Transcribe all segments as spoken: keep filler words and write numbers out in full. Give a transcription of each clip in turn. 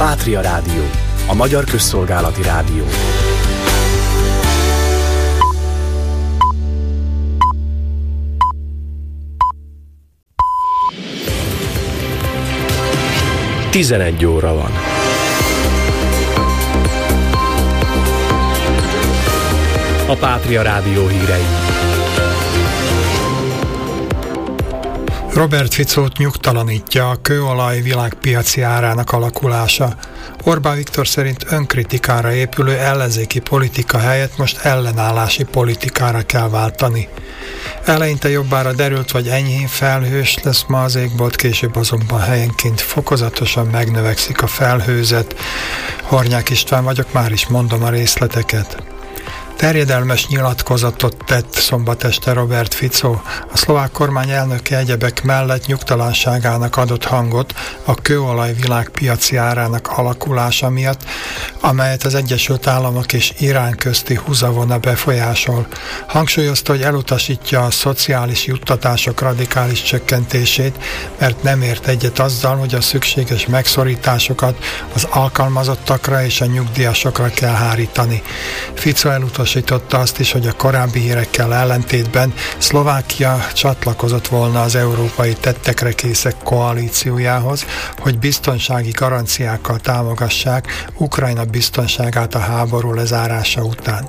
Pátria Rádió, a magyar közszolgálati rádió. tizenegy óra van. A Pátria Rádió hírei. Robert Ficót nyugtalanítja a kőolaj világpiaci árának alakulása. Orbán Viktor szerint önkritikára épülő ellenzéki politika helyett most ellenállási politikára kell váltani. Eleinte jobbára derült vagy enyhén felhős lesz ma az égbolt, később azonban helyenként fokozatosan megnövekszik a felhőzet. Hornyák István vagyok, már is mondom a részleteket. Terjedelmes nyilatkozatot tett szombat este Robert Fico. A szlovák kormány elnöke egyebek mellett nyugtalanságának adott hangot a kőolaj világpiaci árának alakulása miatt, amelyet az Egyesült Államok és Irán közti húzavona befolyásol. Hangsúlyozta, hogy elutasítja a szociális juttatások radikális csökkentését, mert nem ért egyet azzal, hogy a szükséges megszorításokat az alkalmazottakra és a nyugdíjasokra kell hárítani. Fico elutasította azt is, hogy a korábbi hírekkel ellentétben Szlovákia csatlakozott volna az európai tettekre készek koalíciójához, hogy biztonsági garanciákkal támogassák Ukrajna biztonságát a háború lezárása után.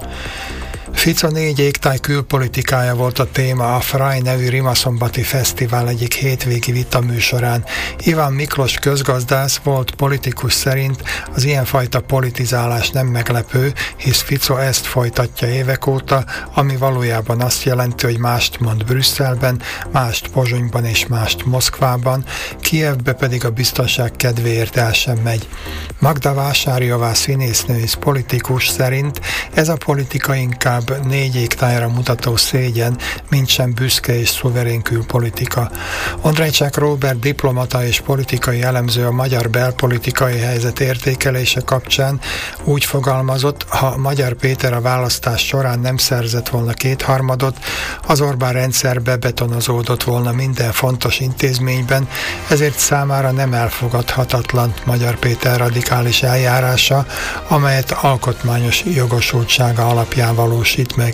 Fico négy égtáj külpolitikája volt a téma a Fraj nevű Rimaszombati Fesztivál egyik hétvégi vitaműsorán. Iván Miklós közgazdász volt politikus szerint az ilyenfajta politizálás nem meglepő, hisz Fico ezt folytatja évek óta, ami valójában azt jelenti, hogy mást mond Brüsszelben, mást Pozsonyban és mást Moszkvában, Kijevbe pedig a biztonság kedvéért el sem megy. Magda Vásárjová színésznő és politikus szerint ez a politika inkább négy égtájra mutató szégyen, mint sem büszke és szuverén külpolitika. Ondrájcsák Róbert diplomata és politikai elemző a magyar belpolitikai helyzet értékelése kapcsán úgy fogalmazott, ha Magyar Péter a választás során nem szerzett volna kétharmadot, az Orbán rendszer bebetonozódott volna minden fontos intézményben, ezért számára nem elfogadhatatlan Magyar Péter radikális eljárása, amelyet alkotmányos jogosultsága alapján valósít meg.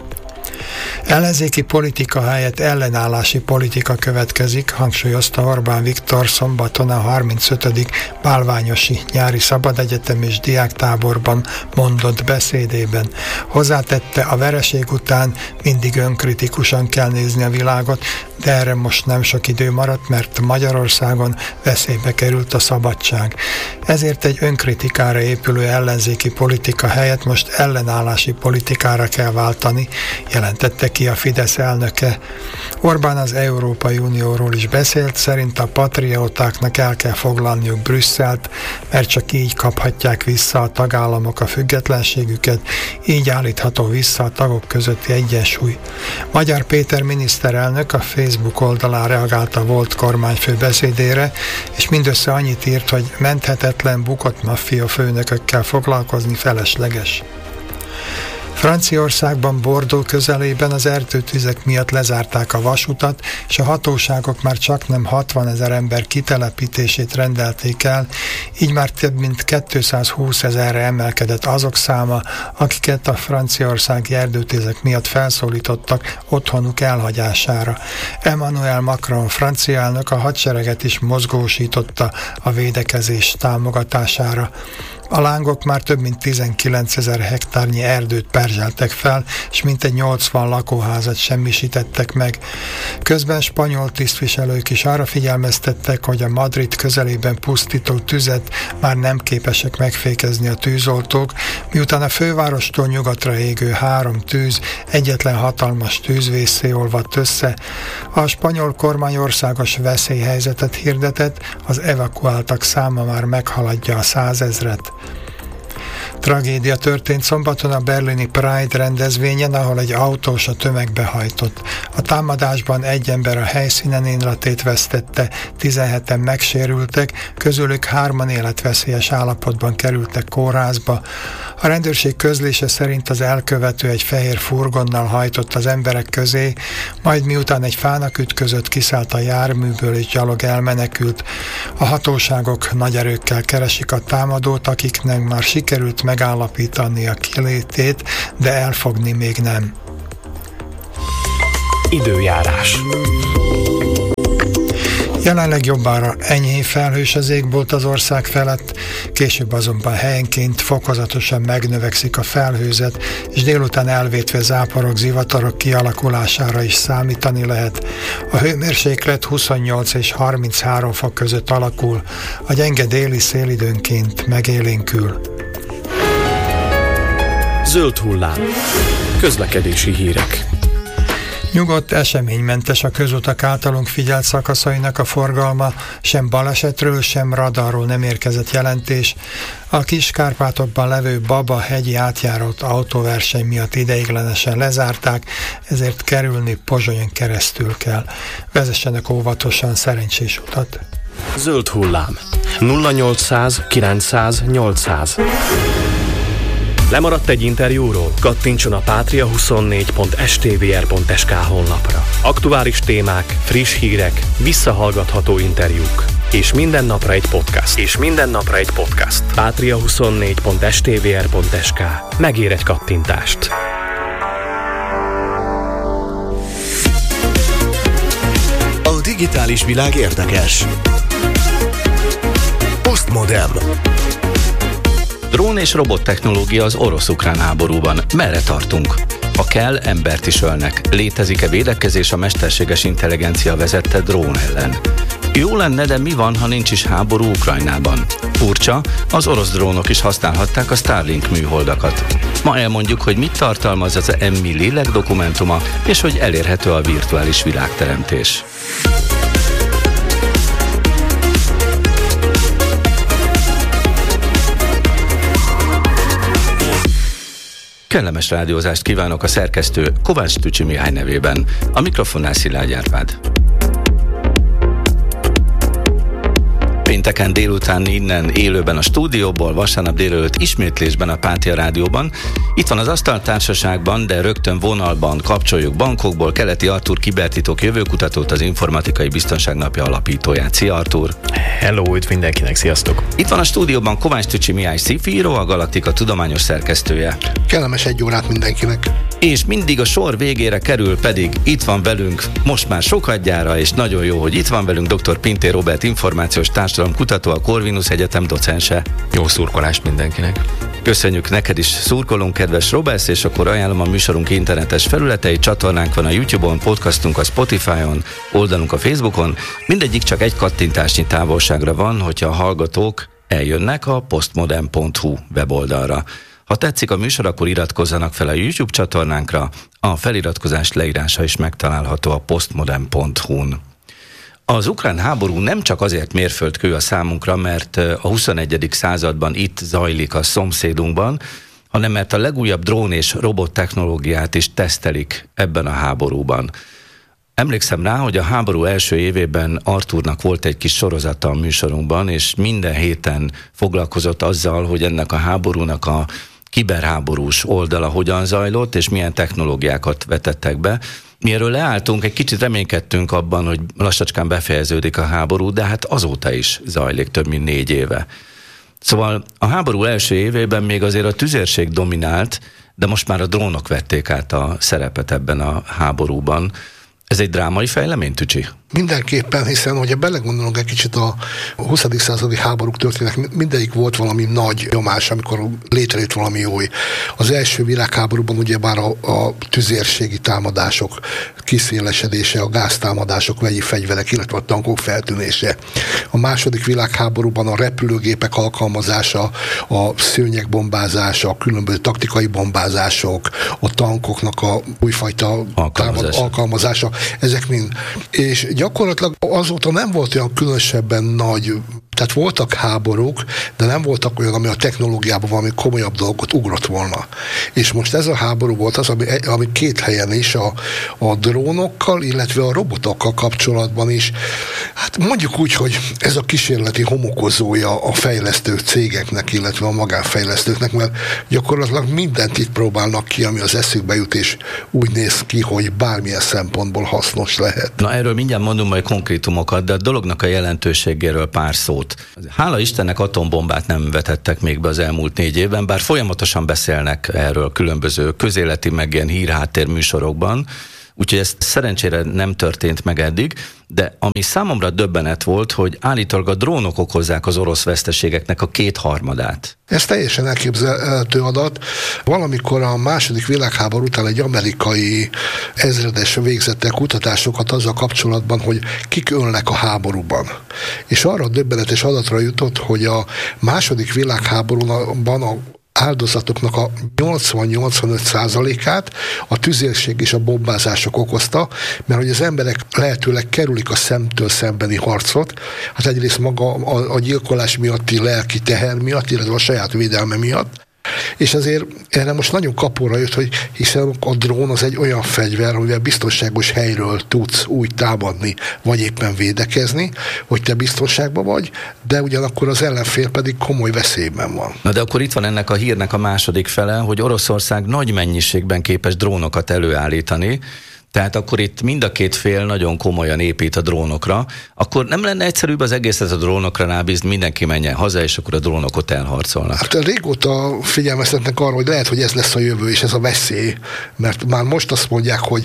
Ellenzéki politika helyett ellenállási politika következik, hangsúlyozta Orbán Viktor szombaton a harmincötödik Bálványosi Nyári Szabadegyetem és Diáktáborban mondott beszédében. Hozzátette, a vereség után mindig önkritikusan kell nézni a világot, de erre most nem sok idő maradt, mert Magyarországon veszélybe került a szabadság. Ezért egy önkritikára épülő ellenzéki politika helyett most ellenállási politikára kell váltani, jelentette ki a Fidesz elnöke. Orbán az Európai Unióról is beszélt, szerint a patriótáknak el kell foglalniuk Brüsszelt, mert csak így kaphatják vissza a tagállamok a függetlenségüket, így állítható vissza a tagok közötti egyensúly. Magyar Péter miniszterelnök a Facebook oldalán reagált a volt kormányfő beszédére, és mindössze annyit írt, hogy menthetetlen bukott maffia főnökökkel foglalkozni felesleges. Franciaországban Bordeaux közelében az erdőtüzek miatt lezárták a vasutat, és a hatóságok már csaknem hatvanezer ember kitelepítését rendelték el, így már több mint kétszázhúszezerre emelkedett azok száma, akiket a franciaországi erdőtüzek miatt felszólítottak otthonuk elhagyására. Emmanuel Macron francia elnök a hadsereget is mozgósította a védekezés támogatására. A lángok már több mint tizenkilencezer hektárnyi erdőt perzseltek fel, és mintegy nyolcvan lakóházat semmisítettek meg. Közben spanyol tisztviselők is arra figyelmeztettek, hogy a Madrid közelében pusztító tüzet már nem képesek megfékezni a tűzoltók, miután a fővárostól nyugatra égő három tűz egyetlen hatalmas tűzvészé olvadt össze. A spanyol kormány országos veszélyhelyzetet hirdetett, az evakuáltak száma már meghaladja a százezret. Tragédia történt szombaton a berlini Pride rendezvényen, ahol egy autós a tömegbe hajtott. A támadásban egy ember a helyszínen életét vesztette, tizenheten megsérültek, közülük hárman életveszélyes állapotban kerültek kórházba. A rendőrség közlése szerint az elkövető egy fehér furgonnal hajtott az emberek közé, majd miután egy fának ütközött, kiszállt a járműből és gyalog elmenekült. A hatóságok nagy erőkkel keresik a támadót, akiknek már sikerült megállapítani a kilétét, de elfogni még nem. Időjárás. Jelenleg jobbára enyhén felhős az égbolt az ország felett, később azonban helyenként fokozatosan megnövekszik a felhőzet, és délután elvétve záporok, zivatarok kialakulására is számítani lehet. A hőmérséklet huszonnyolc és harminchárom fok között alakul, a gyenge déli szél időnként megélénkül. Zöld hullám. Közlekedési hírek. Nyugodt, eseménymentes a közutak általunk figyelt szakaszainak a forgalma, sem balesetről, sem radarról nem érkezett jelentés. A Kis-Kárpátokban levő Baba-hegyi átjárót autóverseny miatt ideiglenesen lezárták, ezért kerülni Pozsonyon keresztül kell. Vezessenek óvatosan, szerencsés utat! Zöld hullám. nulla nyolcszáz kilencszáz nyolcszáz. Lemaradt egy interjúról? Kattintson a pátria huszonnégy pont s t v r pont s k honlapra. Aktuális témák, friss hírek, visszahallgatható interjúk. És minden napra egy podcast. És minden napra egy podcast. pátria huszonnégy pont s t v r pont s k. Megér egy kattintást. A digitális világ érdekes. Postmodem. Drón és robottechnológia az orosz-ukrán háborúban. Merre tartunk? Ha kell, embert is ölnek. Létezik-e védekezés a mesterséges intelligencia vezette drón ellen? Jó lenne, de mi van, ha nincs is háború Ukrajnában? Furcsa, az orosz drónok is használhatták a Starlink műholdakat. Ma elmondjuk, hogy mit tartalmaz az em i lélek dokumentuma, és hogy elérhető a virtuális világteremtés. Kellemes rádiózást kívánok a szerkesztő Kovács Tücsi Mihály nevében. A mikrofonnál Szilágy Árpád. Pénteken délután innen élőben a stúdióból, vasárnap délelőtt ismétlésben a Pátria Rádióban. Itt van az Asztaltársaságban, de rögtön vonalban kapcsoljuk bankokból Keleti Artúr kibertitok jövőkutatót, az Informatikai Biztonság Napja alapítóját. Szia Artúr! Hello, üdv mindenkinek, sziasztok! Itt van a stúdióban Kovács Tücsi Mihály sci-fi író, a Galaktika tudományos szerkesztője. Kellemes egy órát mindenkinek! És mindig a sor végére kerül pedig itt van velünk, most már sokadjára, és nagyon jó, hogy itt van velünk dr. Pintér Róbert, információs társadalomkutató, a Corvinus Egyetem docense. Jó szurkolást mindenkinek! Köszönjük neked is, szurkolunk, kedves Robert, és akkor ajánlom a műsorunk internetes felületeit, csatornánk van a YouTube-on, podcastunk a Spotify-on, oldalunk a Facebookon, mindegyik csak egy kattintásnyi távolságra van, hogyha a hallgatók eljönnek a postmodern pont hu weboldalra. Ha tetszik a műsor, akkor iratkozzanak fel a YouTube csatornánkra, a feliratkozás leírása is megtalálható a postmodern pont hu-n. Az ukrán háború nem csak azért mérföldkő a számunkra, mert a huszonegyedik században itt zajlik a szomszédunkban, hanem mert a legújabb drón és robot technológiát is tesztelik ebben a háborúban. Emlékszem rá, hogy a háború első évében Artúrnak volt egy kis sorozata a műsorunkban, és minden héten foglalkozott azzal, hogy ennek a háborúnak a kiberháborús oldala hogyan zajlott, és milyen technológiákat vetettek be. Mi erről leálltunk, egy kicsit reménykedtünk abban, hogy lassacskán befejeződik a háború, de hát azóta is zajlik több mint négy éve. Szóval a háború első évében még azért a tüzérség dominált, de most már a drónok vették át a szerepet ebben a háborúban. Ez egy drámai fejlemény, Tücsi? Mindenképpen, hiszen, hogyha belegondolunk egy kicsit a huszadik századi háborúk történnek, mindegyik volt valami nagy nyomás, amikor létrejött valami új. Az első világháborúban ugyebár a, a tüzérségi támadások kiszélesedése, a gáztámadások, vegyi fegyverek, illetve a tankok feltűnése. A második világháborúban a repülőgépek alkalmazása, a szőnyeg bombázása, a különböző taktikai bombázások, a tankoknak a újfajta alkalmazása. alkalmazása, ezek mind. És gyakorlatilag azóta nem volt olyan különösebben nagy Tehát voltak háborúk, de nem voltak olyan, ami a technológiában valami komolyabb dolgot ugrott volna. És most ez a háború volt az, ami, ami két helyen is a, a drónokkal, illetve a robotokkal kapcsolatban is. Hát mondjuk úgy, hogy ez a kísérleti homokozója a fejlesztő cégeknek, illetve a magánfejlesztőknek, mert gyakorlatilag mindent itt próbálnak ki, ami az eszükbe jut, és úgy néz ki, hogy bármilyen szempontból hasznos lehet. Na erről mindjárt mondom majd konkrétumokat, de a dolognak a jelentőségéről pár szót. Hála Istennek atombombát nem vetettek még be az elmúlt négy évben, bár folyamatosan beszélnek erről különböző közéleti, meg ilyen hírháttér műsorokban, úgyhogy ez szerencsére nem történt meg eddig, de ami számomra döbbenet volt, hogy állítólag a drónok okozzák az orosz veszteségeknek a kétharmadát. Ez teljesen elképzelhető adat. Valamikor a második világháború után egy amerikai ezredes végzette kutatásokat azzal kapcsolatban, hogy kik ölnek a háborúban. És arra a döbbenetes adatra jutott, hogy a második világháborúban a áldozatoknak a nyolcvan-nyolcvanöt százalékát a tüzérség és a bombázások okozta, mert hogy az emberek lehetőleg kerülik a szemtől szembeni harcot, hát egyrészt maga a, a gyilkolás miatti lelki teher miatt, illetve a saját védelme miatt, és azért erre most nagyon kapóra jött, hogy hiszen a drón az egy olyan fegyver, amivel biztonságos helyről tudsz úgy támadni, vagy éppen védekezni, hogy te biztonságban vagy, de ugyanakkor az ellenfél pedig komoly veszélyben van. Na de akkor itt van ennek a hírnek a második fele, hogy Oroszország nagy mennyiségben képes drónokat előállítani, tehát akkor itt mind a két fél nagyon komolyan épít a drónokra, akkor nem lenne egyszerűbb az egészet a drónokra rábízni, mindenki menjen haza, és akkor a drónok ott elharcolnak? Hát régóta figyelmeztetnek arra, hogy lehet, hogy ez lesz a jövő, és ez a veszély, mert már most azt mondják, hogy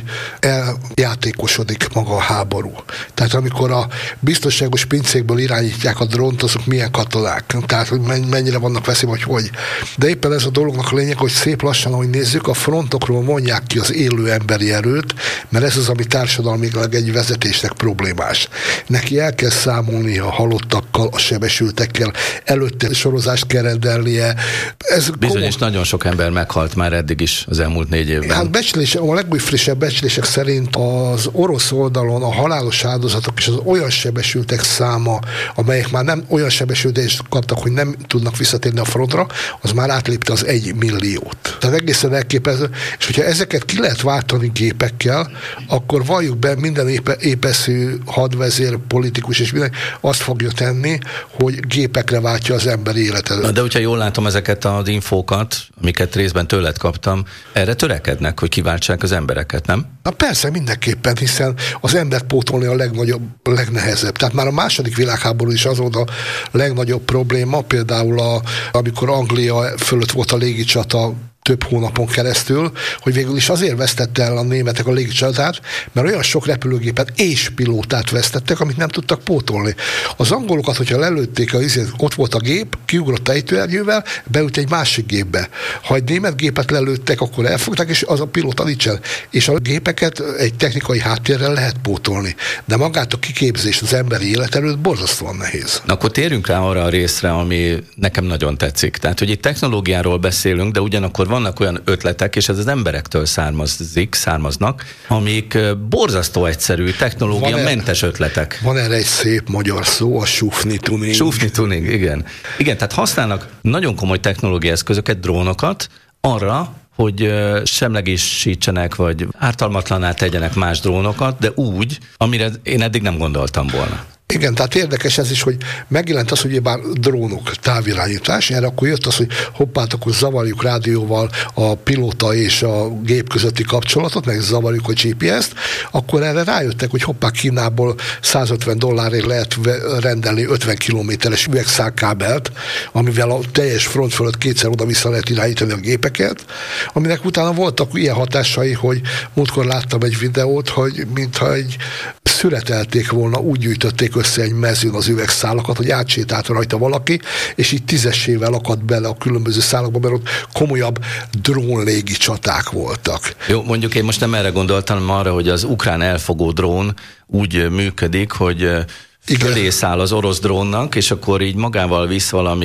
eljátékosodik maga a háború. Tehát amikor a biztonságos pincékből irányítják a drónt, azok milyen katonák, tehát hogy mennyire vannak veszélyben, vagy hogy. De éppen ez a dolognak a lényeg, hogy szép lassan, ahogy nézzük, a frontokról mondják ki az élő emberi erőt, mert ez az, ami társadalmilag egy vezetésnek problémás. Neki el kell számolni a halottakkal, a sebesültekkel, előtte sorozást kell rendelnie. Ez Bizonyos komoly... nagyon sok ember meghalt már eddig is az elmúlt négy évben. Hát becslés, a legújfrissebb becslések szerint az orosz oldalon a halálos áldozatok és az olyan sebesültek száma, amelyek már nem olyan sebesülést kaptak, hogy nem tudnak visszatérni a frontra, az már átlépte az egy milliót. Tehát egészen elképesztő, és hogyha ezeket ki lehet váltani gépekkel, akkor valljuk be, minden épe, épeszű hadvezér, politikus és minden azt fogja tenni, hogy gépekre váltja az emberi életet. Na de hogyha jól látom ezeket az infókat, amiket részben tőled kaptam, erre törekednek, hogy kiváltsák az embereket, nem? Na persze, mindenképpen, hiszen az embert pótolni a legnagyobb, a legnehezebb. Tehát már a második világháború is az volt a legnagyobb probléma, például a, amikor Anglia fölött volt a légicsata több hónapon keresztül, hogy végül is azért vesztette el a németek a légicsatát, mert olyan sok repülőgépet és pilótát vesztettek, amit nem tudtak pótolni. Az angolokat, hogyha lelőtték, a, ott volt a gép, kiugrott ejtőernyővel, beült egy másik gépbe. Ha egy német gépet lelőttek, akkor elfogták, és az a pilóta nincsen. És a gépeket egy technikai háttérrel lehet pótolni. De magát a kiképzést, az emberi életerőt borzasztóan nehéz. Na akkor térjünk rá arra a részre, ami nekem nagyon tetszik. Tehát, hogy itt technológiáról beszélünk, de ugyanakkor vannak olyan ötletek, és ez az emberektől származik, származnak, amik borzasztó egyszerű, technológia-mentes ötletek. Van erre egy szép magyar szó, a sufni tuning. Sufni tuning, igen. Igen, tehát használnak nagyon komoly technológiai eszközöket, drónokat arra, hogy semlegesítsenek, vagy ártalmatlanná tegyenek más drónokat, de úgy, amire én eddig nem gondoltam volna. Igen, tehát érdekes ez is, hogy megjelent az, hogy bár drónok, távirányítás, erre akkor jött az, hogy hoppát, akkor zavarjuk rádióval a pilóta és a gép közötti kapcsolatot, meg zavarjuk a gé pé es-t, akkor erre rájöttek, hogy hoppá, Kínából százötven dollárért lehet rendelni ötven kilométeres üvegszálkábelt, amivel a teljes front fölött kétszer oda-vissza lehet irányítani a gépeket, aminek utána voltak ilyen hatásai, hogy múltkor láttam egy videót, hogy mintha egy szüretelték volna, úgy gyűjtötték össze egy mezőn az üvegszálakat, hogy átsétált rajta valaki, és így tízesével akadt bele a különböző szálakba, mert ott komolyabb drónlégi csaták voltak. Jó, mondjuk én most nem erre gondoltam, hanem arra, hogy az ukrán elfogó drón úgy működik, hogy fölé száll az orosz drónnak, és akkor így magával visz valami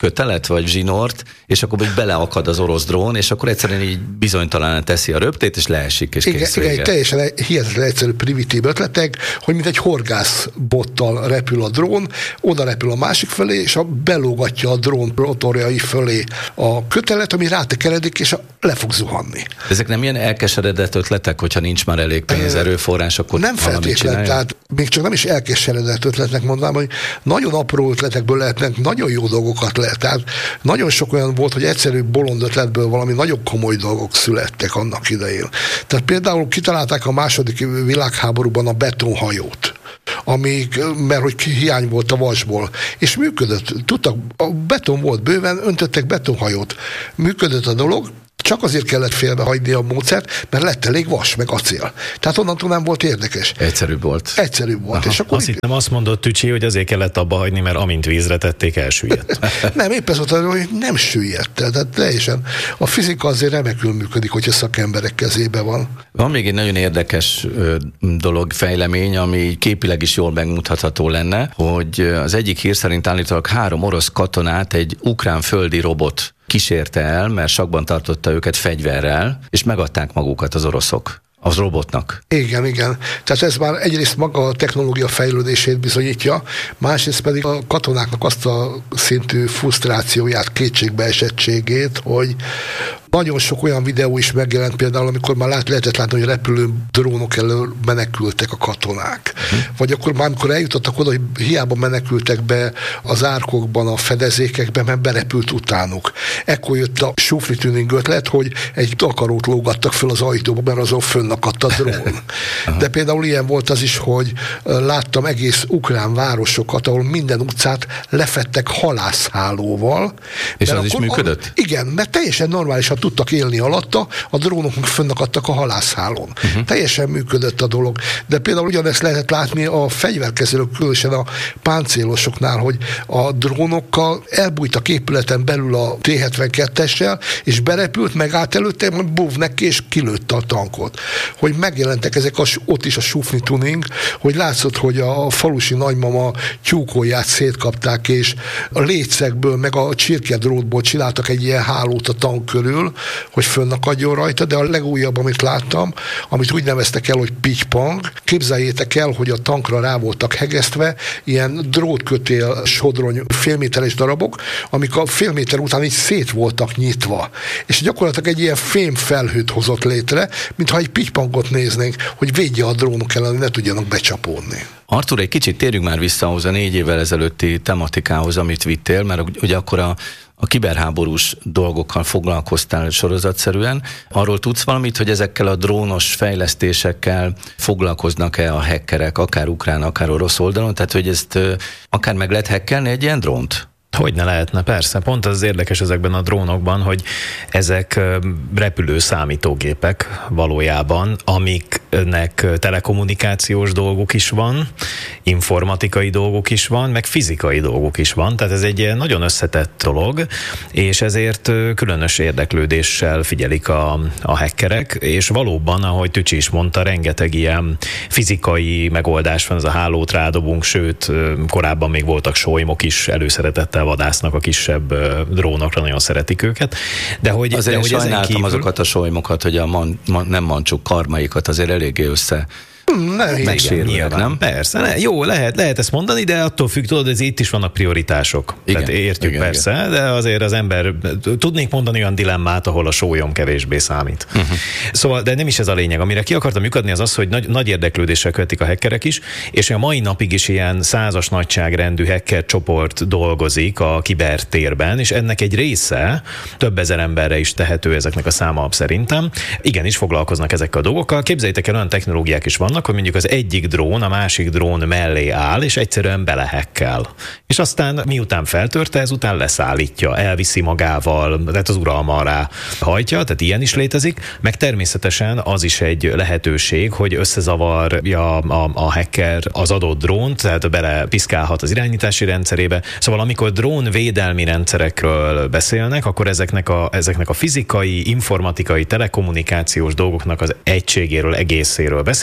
kötelet vagy zsinort, és akkor úgy beleakad az orosz drón, és akkor egyszerűen így bizonytalan teszi a röptét, és leesik, és igen, kész igen, vége. teljesen hihetetlen egyszerű primitív ötletek, hogy mint egy horgászbottal repül a drón, oda repül a másik felé, és a belógatja a drón rotorjai fölé a kötelet, ami rátekeredik, és le fog zuhanni. Ezek nem ilyen elkeseredett ötletek, hogyha nincs már elég pénz, erőforrás, akkor nem feltétlenül, tehát még csak nem is elkeseredett ötletnek mondanám, hogy nagyon apró ötletekből lehetnek nagyon jó dolgokat lehet. Tehát nagyon sok olyan volt, hogy egyszerű bolond ötletből valami nagyon komoly dolgok születtek annak idején. Tehát például kitalálták a második világháborúban a betonhajót, amíg, mert hogy hiány volt a vasból, és működött. Tudtak, a beton volt bőven, öntöttek betonhajót. Működött a dolog, csak azért kellett félbehagyni a módszert, mert lett elég vas, meg acél. Tehát onnantól nem volt érdekes. Egyszerűbb volt. Egyszerűbb volt. Aha, és akkor azt hittem, azt mondott Tücsi, hogy azért kellett abba hagyni, mert amint vízre tették, elsüllyedt. Nem, épp ez volt, hogy nem süllyedt. Tehát teljesen. A fizika azért remekül működik, hogyha szakemberek kezében van. Van még egy nagyon érdekes ö, dolog, fejlemény, ami képileg is jól megmutatható lenne, hogy az egyik hír szerint állítólag három orosz katonát egy ukrán földi robot kísérte el, mert sakban tartotta őket fegyverrel, és megadták magukat az oroszok az robotnak. Igen, igen. Tehát ez már egyrészt maga a technológia fejlődését bizonyítja, másrészt pedig a katonáknak azt a szintű frusztrációját, kétségbeesettségét, hogy nagyon sok olyan videó is megjelent például, amikor már lát, lehetett látni, hogy repülő drónok elől menekültek a katonák. Uh-huh. Vagy akkor már, amikor eljutottak oda, hogy hiába menekültek be az árkokban, a fedezékekben, mert berepült utánuk. Ekkor jött a sufni tuning ötlet, hogy egy takarót lógattak föl az ajtóba, mert azon fönnakadt a drón. Uh-huh. De például ilyen volt az is, hogy láttam egész ukrán városokat, ahol minden utcát lefedtek halászhálóval. És az is működött? A, igen, mert teljesen normálisan tudtak élni alatta, a drónok meg fönnakadtak a halászhálón. Uh-huh. Teljesen működött a dolog. De például ugyanezt lehetett látni a fegyverkezelők, különösen a páncélosoknál, hogy a drónokkal elbújtak épületen belül a té hetvenkettessel, és berepült, megállt előtte, majd búv neki, és kilőtte a tankot. Hogy megjelentek ezek a, ott is a sufni tuning, hogy látszott, hogy a falusi nagymama tyúkolját szétkapták, és a lécekből, meg a csirkedrótból csináltak egy ilyen hálót a tank körül, hogy fönnakadjon rajta, de a legújabb, amit láttam, amit úgy neveztek el, hogy pittypang, képzeljétek el, hogy a tankra rá voltak hegesztve ilyen drótkötél sodrony félméteres darabok, amik a fél méter után így szét voltak nyitva. És gyakorlatilag egy ilyen fém felhőt hozott létre, mintha egy pittypangot néznénk, hogy védje a drónok ellen, ne tudjanak becsapódni. Artur, egy kicsit térjünk már vissza ahhoz a négy évvel ezelőtti tematikához, amit vittél, mert ugye akkor a a kiberháborús dolgokkal foglalkoztál sorozatszerűen. Arról tudsz valamit, hogy ezekkel a drónos fejlesztésekkel foglalkoznak-e a hackerek, akár ukrán, akár orosz oldalon? Tehát, hogy ezt akár meg lehet hackelni egy ilyen drónt? Hogy ne lehetne, persze. Pont az érdekes ezekben a drónokban, hogy ezek repülő számítógépek valójában, amiknek telekommunikációs dolguk is van, informatikai dolguk is van, meg fizikai dolguk is van. Tehát ez egy nagyon összetett dolog, és ezért különös érdeklődéssel figyelik a, a hackerek, és valóban, ahogy Tücsi is mondta, rengeteg ilyen fizikai megoldás van, ez a hálót rádobunk, sőt, korábban még voltak solymok is, előszeretettel vadásznak a kisebb drónokra, nagyon szeretik őket. De hogy, azért de, hogy sajnáltam kívül... azokat a solymokat, hogy a man, man, nem mancsuk karmaikat azért eléggé össze Nem, megsérülnek, nem? Persze, ne, jó, lehet, lehet ezt mondani, de attól függ, tudod, hogy itt is vannak prioritások. Igen, tehát értjük igen, persze, igen. De azért az ember, tudnék mondani olyan dilemmát, ahol a sólyom kevésbé számít. Uh-huh. Szóval, de nem is ez a lényeg. Amire ki akartam lyukadni, az az, hogy nagy, nagy érdeklődéssel követik a hackerek is, és a mai napig is ilyen százas nagyságrendű hacker csoport dolgozik a kibertérben, és ennek egy része több ezer emberre is tehető ezeknek a száma szerintem. Igenis foglalkoznak ezekkel a dolgokkal. Képzeljétek el, olyan technológiák is vannak, hogy mondjuk az egyik drón a másik drón mellé áll, és egyszerűen belehekkel. És aztán miután feltörte, ezután leszállítja, elviszi magával, tehát az uralma alá hajtja, tehát ilyen is létezik, meg természetesen az is egy lehetőség, hogy összezavarja a, a hacker az adott drónt, tehát bele piszkálhat az irányítási rendszerébe. Szóval amikor drónvédelmi rendszerekről beszélnek, akkor ezeknek a, ezeknek a fizikai, informatikai, telekommunikációs dolgoknak az egységéről, egészéről beszélnek, mert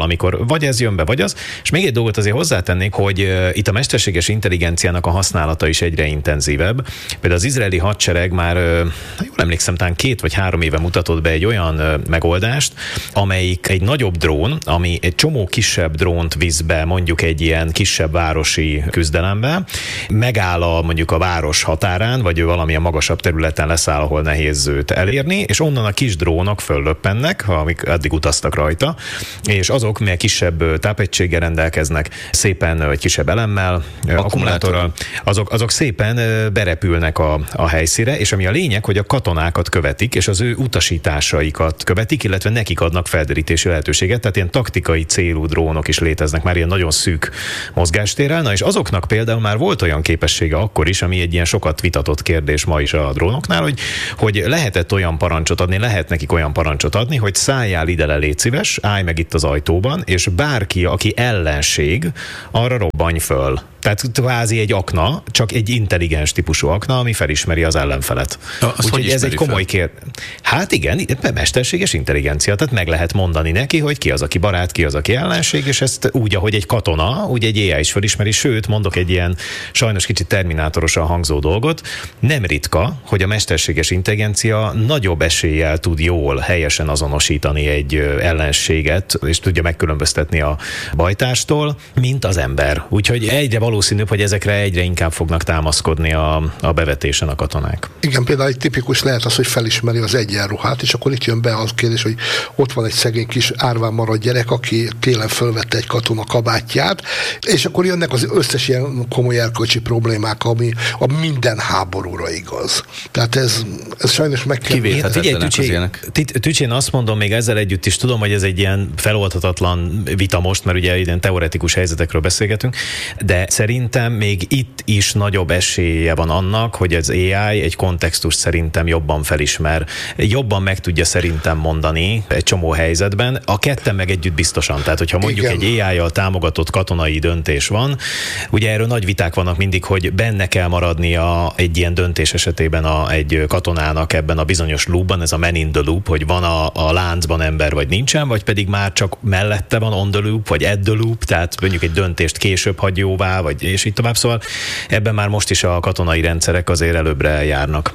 amikor vagy ez jön be, vagy az. És még egy dolgot azért hozzátennék, hogy itt a mesterséges intelligenciának a használata is egyre intenzívebb. Például az izraeli hadsereg már, jól emlékszem, talán két vagy három éve mutatott be egy olyan megoldást, amelyik egy nagyobb drón, ami egy csomó kisebb drónt visz be mondjuk egy ilyen kisebb városi küzdelembe, megáll a, mondjuk a város határán, vagy ő valamilyen magasabb területen leszáll, ahol nehéz őt elérni, és onnan a kis drónok föllöppennek, amik addig utaztak rajta, és azok, melyek kisebb tápegységgel rendelkeznek, szépen, vagy kisebb elemmel, akkumulátorral, azok, azok szépen berepülnek a, a helyszíre, és ami a lényeg, hogy a katonákat követik, és az ő utasításaikat követik, illetve nekik adnak felderítési lehetőséget, tehát ilyen taktikai célú drónok is léteznek már ilyen nagyon szűk mozgástérrel, na és azoknak például már volt olyan képessége akkor is, ami egy ilyen sokat vitatott kérdés ma is a drónoknál, hogy, hogy lehetett olyan parancsot adni, lehet nekik olyan parancsot adni, hogy szálljál ide le, légy szíves, állj meg itt az ajtóban, és bárki, aki ellenség, arra robbanj föl. Tehát kvázi egy akna, csak egy intelligens típusú akna, ami felismeri az ellenfelet. Úgyhogy ez egy komoly kérdés. Hát igen, mesterséges intelligencia, tehát meg lehet mondani neki, hogy ki az, aki barát, ki az, aki ellenség, és ezt úgy, ahogy egy katona, úgy egy á i is felismeri, sőt, mondok egy ilyen sajnos kicsit terminátorosan hangzó dolgot, nem ritka, hogy a mesterséges intelligencia nagyobb eséllyel tud jól, helyesen azonosítani egy ellenséget, és tudja megkülönböztetni a bajtárstól, mint az ember. Úgyhogy egyre valószínűbb, hogy ezekre egyre inkább fognak támaszkodni a, a bevetésen a katonák. Igen, például egy tipikus lehet az, hogy felismeri az egyenruhát, és akkor itt jön be az kérdés, hogy ott van egy szegény kis árván maradt gyerek, aki télen fölvette egy katona kabátját, és akkor jönnek az összes ilyen komoly erkölcsi problémák, ami a minden háborúra igaz. Tehát ez, ez sajnos meg kell... Kivéthetetlenek az ilyenek. Tücsén azt mondom, még ezzel együtt is tudom, hogy ez egy ilyen feloldhatatlan vita most, mert ugye ilyen teoretikus helyzetekről beszélgetünk, de szerintem még itt is nagyobb esélye van annak, hogy az á i egy kontextust szerintem jobban felismer, jobban meg tudja szerintem mondani egy csomó helyzetben, a ketten meg együtt biztosan. Tehát, hogyha mondjuk Igen. egy á i-jal támogatott katonai döntés van, ugye erről nagy viták vannak mindig, hogy benne kell maradnia egy ilyen döntés esetében a, egy katonának ebben a bizonyos loopban, ez a man in the loop, hogy van a, a láncban ember, vagy nincsen, vagy pedig már csak mellette van on the loop, vagy at the loop, tehát mondjuk egy döntést később hagy jóvá, vagy és így tovább, szóval ebben már most is a katonai rendszerek azért előbbre járnak.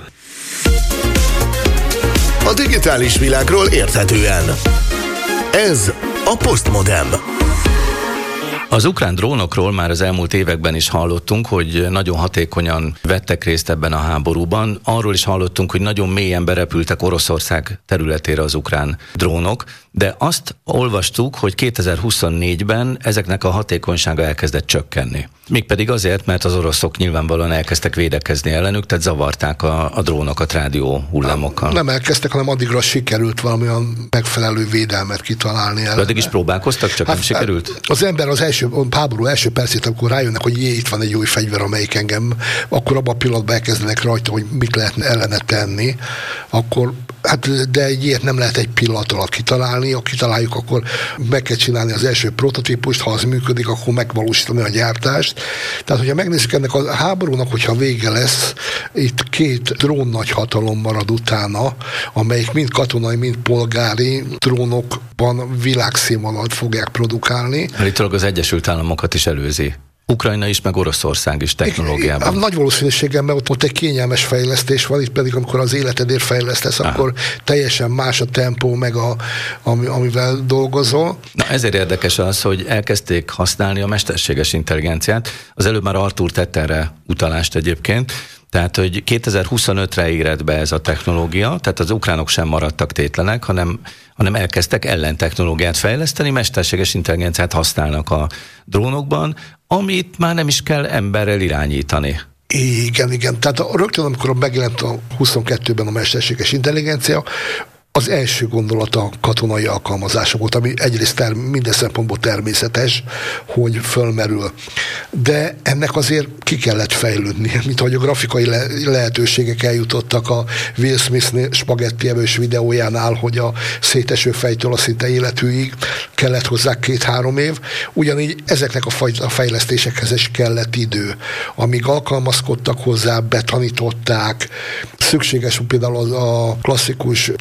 A digitális világról érthetően. Ez a Postmodem. Az ukrán drónokról már az elmúlt években is hallottunk, hogy nagyon hatékonyan vettek részt ebben a háborúban. Arról is hallottunk, hogy nagyon mélyen berepültek Oroszország területére az ukrán drónok, de azt olvastuk, hogy kétezer-huszonnégyben ezeknek a hatékonysága elkezdett csökkenni. Mégpedig azért, mert az oroszok nyilvánvalóan elkezdtek védekezni ellenük, tehát zavarták a, a drónokat rádió hullámokkal. Nem, nem elkezdtek, hanem addigra sikerült valamilyen megfelelő védelmet kitalálni ellene. Addig is próbálkoztak, csak hát, nem sikerült? Az ember az első, a háború első percét, amikor rájönnek, hogy jé, itt van egy új fegyver, amelyik engem, akkor abban a pillanatban elkezdenek rajta, hogy mit lehetne ellene tenni, akkor hát, de egy ilyet nem lehet egy pillanat alatt kitalálni, ha kitaláljuk, akkor meg kell csinálni az első prototípust, ha az működik, akkor megvalósítani a gyártást. Tehát, hogyha megnézzük ennek a háborúnak, hogyha vége lesz, itt két drón nagyhatalom marad utána, amelyik mind katonai, mind polgári drónokban világszínvonalat fogják produkálni. Állítólag az Egyesült Államokat is előzi. Ukrajna is, meg Oroszország is technológiában. Nagy valószínűséggel, mert ott, ott egy kényelmes fejlesztés van, itt pedig amikor az életedért fejlesztesz, Aha. akkor teljesen más a tempó, meg a, ami, amivel dolgozol. Na ezért érdekes az, hogy elkezdték használni a mesterséges intelligenciát. Az előbb már Artúr tett erre utalást egyébként. Tehát, hogy kétezer-huszonötre érett be ez a technológia, tehát az ukránok sem maradtak tétlenek, hanem, hanem elkezdtek ellentechnológiát fejleszteni, mesterséges intelligenciát használnak a drónokban, amit már nem is kell emberrel irányítani. Igen, igen. Tehát rögtön, amikor megjelent a huszonkettőben a mesterséges intelligencia, az első gondolat a katonai alkalmazása volt, ami egyrészt term- minden szempontból természetes, hogy fölmerül. De ennek azért ki kellett fejlődni, mint ahogy a grafikai le- lehetőségek eljutottak a Will Smith spagetti evős videójánál, hogy a széteső fejtől a szinte életűig kellett hozzá két-három év. Ugyanígy ezeknek a, faj- a fejlesztésekhez is kellett idő, amíg alkalmazkodtak hozzá, betanították. Szükséges például az a klasszikus csoport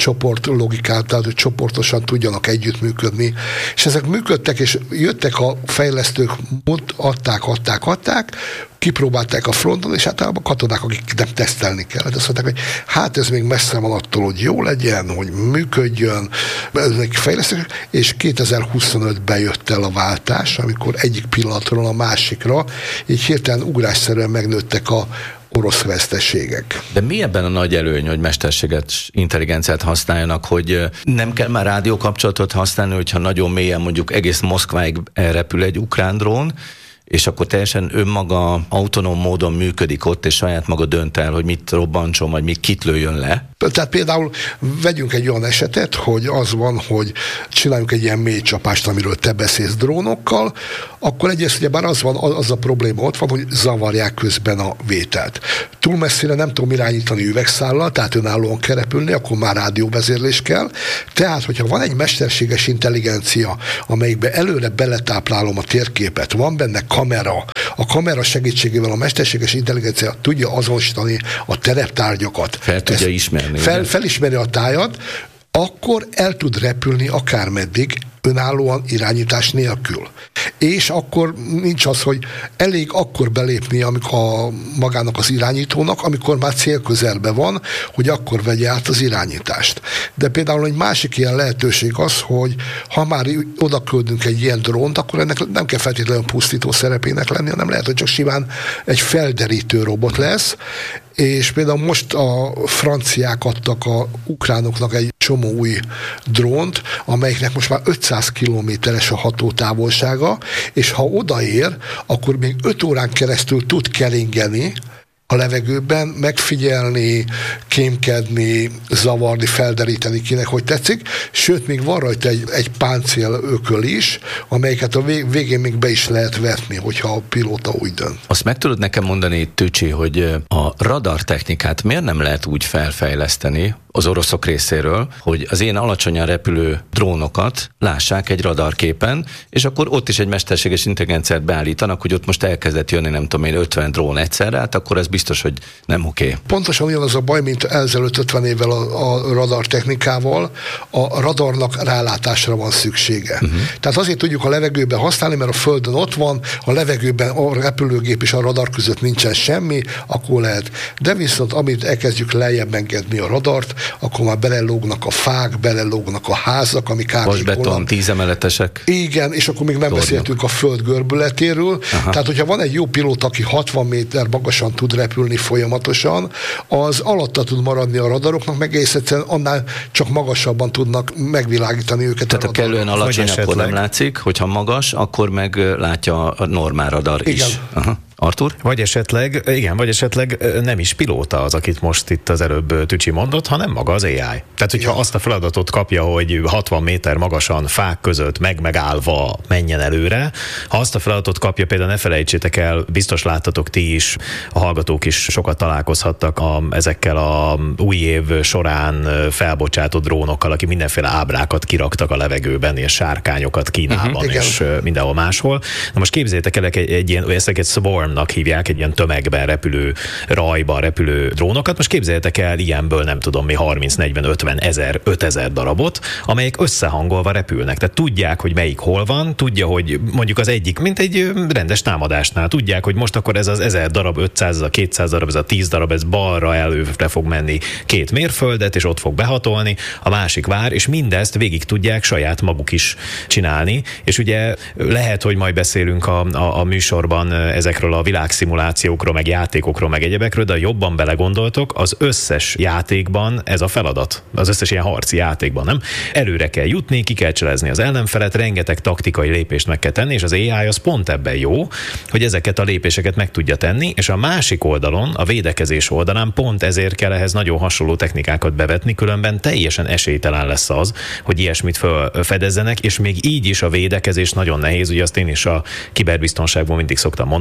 csoportlogikát, tehát hogy csoportosan tudjanak együttműködni. És ezek működtek, és jöttek a fejlesztők, adták, adták, adták, kipróbálták a fronton, és általában a katonák, akik nem tesztelni kellett. Azt mondták, hogy hát ez még messze van attól, hogy jó legyen, hogy működjön, ezek fejlesztők, és kétezer-huszonötben jött el a váltás, amikor egyik pillanatról a másikra, így hirtelen ugrásszerűen megnőttek a orosz veszteségek. De mi ebben a nagy előny, hogy mesterséges intelligenciát használjanak, hogy nem kell már rádiókapcsolatot használni, hogyha nagyon mélyen mondjuk egész Moszkváig elrepül egy ukrán drón, és akkor teljesen önmaga autonóm módon működik ott, és saját maga dönt el, hogy mit robbantson, vagy mit kit lőjön le. Tehát például vegyünk egy olyan esetet, hogy az van, hogy csináljunk egy ilyen mély csapást, amiről te beszélsz drónokkal, akkor egyrészt ugye bár az van, az a probléma ott van, hogy zavarják közben a vételt. Túl messzire nem tudom irányítani üvegszállal, tehát önállóan kell repülni, akkor már rádióvezérlés kell. Tehát, hogyha van egy mesterséges intelligencia, amelyikbe előre beletáplálom a térképet, van benne kamera, a kamera segítségével a mesterséges intelligencia tudja azonosítani a tereptárgyakat. Fel tudja ismerni. Fel, felismeri a tájat, akkor el tud repülni akármeddig, önállóan irányítás nélkül. És akkor nincs az, hogy elég akkor belépni amikor a magának az irányítónak, amikor már célközelben van, hogy akkor vegye át az irányítást. De például egy másik ilyen lehetőség az, hogy ha már oda küldünk egy ilyen drónt, akkor ennek nem kell feltétlenül pusztító szerepének lenni, hanem lehet, hogy csak simán egy felderítő robot lesz, és például most a franciák adtak a ukránoknak egy csomó új drónt, amelyiknek most már ötszáz kilométeres a hatótávolsága, és ha odaér, akkor még öt órán keresztül tud keringeni a levegőben, megfigyelni, kémkedni, zavarni, felderíteni kinek, hogy tetszik, sőt, még van rajta egy, egy páncélököl is, amelyiket a végén még be is lehet vetni, hogyha a pilóta úgy dönt. Azt meg tudod nekem mondani, Tücsi, hogy a radar technikát miért nem lehet úgy felfejleszteni az oroszok részéről, hogy az ilyen alacsonyan repülő drónokat lássák egy radarképen, és akkor ott is egy mesterséges intelligenciát beállítanak, hogy ott most elkezdett jönni, nem tudom én, ötven drón egyszerre, hát akkor ez biztos, hogy nem oké. Okay. Pontosan ugyanaz a baj, mint ezelőtt ötven évvel a, a radar technikával, a radarnak rálátásra van szüksége. Uh-huh. Tehát azért tudjuk a levegőben használni, mert a földön ott van, a levegőben a repülőgép és a radar között nincsen semmi, akkor lehet. De viszont amit elkezdjük lejjebb engedni a radart, akkor már belelógnak a fák, belelógnak a házak, amik vasbeton, tízemeletesek. Igen, és akkor még nem Tornyok. beszéltünk a föld görbületéről. Aha. Tehát, hogyha van egy jó pilóta, aki hatvan méter magasan tud repülni folyamatosan, az alatta tud maradni a radaroknak, meg egész egyszerűen annál csak magasabban tudnak megvilágítani őket. Tehát a, a kellően alacsony, akkor nem látszik, hogyha magas, akkor meg látja a normál radar Igen. is. Aha. Artur? Vagy esetleg, igen, vagy esetleg nem is pilóta az, akit most itt az előbb Tücsi mondott, hanem maga az á i. Tehát, hogyha igen. azt a feladatot kapja, hogy hatvan méter magasan fák között meg-megállva menjen előre, ha azt a feladatot kapja, például ne felejtsétek el, biztos láttatok ti is, a hallgatók is sokat találkozhattak a, ezekkel a új év során felbocsátott drónokkal, akik mindenféle ábrákat kiraktak a levegőben, és sárkányokat Kínában, uh-huh, és igen. mindenhol máshol. Na most képzeljétek el egy, egy ilyen, ezeket swarmnak hívják, egy ilyen tömegben repülő, rajban repülő drónokat. Most képzeljétek el ilyenből, nem tudom mi, harminc, negyven, ötven ezer, ötezer darabot, amelyek összehangolva repülnek. Tehát tudják, hogy melyik hol van, tudja, hogy mondjuk az egyik, mint egy rendes támadásnál, tudják, hogy most akkor ez az ezer darab, ötszáz, ez a kétszáz darab, ez a tíz darab, ez balra előre fog menni két mérföldet, és ott fog behatolni, a másik vár, és mindezt végig tudják saját maguk is csinálni, és ugye lehet, hogy majd beszélünk a, a, a műsorban ezekről a világszimulációkról, meg játékokról, meg egyebekről, de jobban belegondoltok, az összes játékban ez a feladat, az összes ilyen harci játékban, nem? Előre kell jutni, ki kell cselezni az ellenfelet, rengeteg taktikai lépést meg kell tenni, és az á i az pont ebben jó, hogy ezeket a lépéseket meg tudja tenni, és a másik oldalon, a védekezés oldalán pont ezért kell ehhez nagyon hasonló technikákat bevetni, különben teljesen esélytelen lesz az, hogy ilyesmit felfedezzenek, és még így is a védekezés nagyon nehéz, ugye azt én is a kiberbiztonságban mindig szoktam mondani, hogy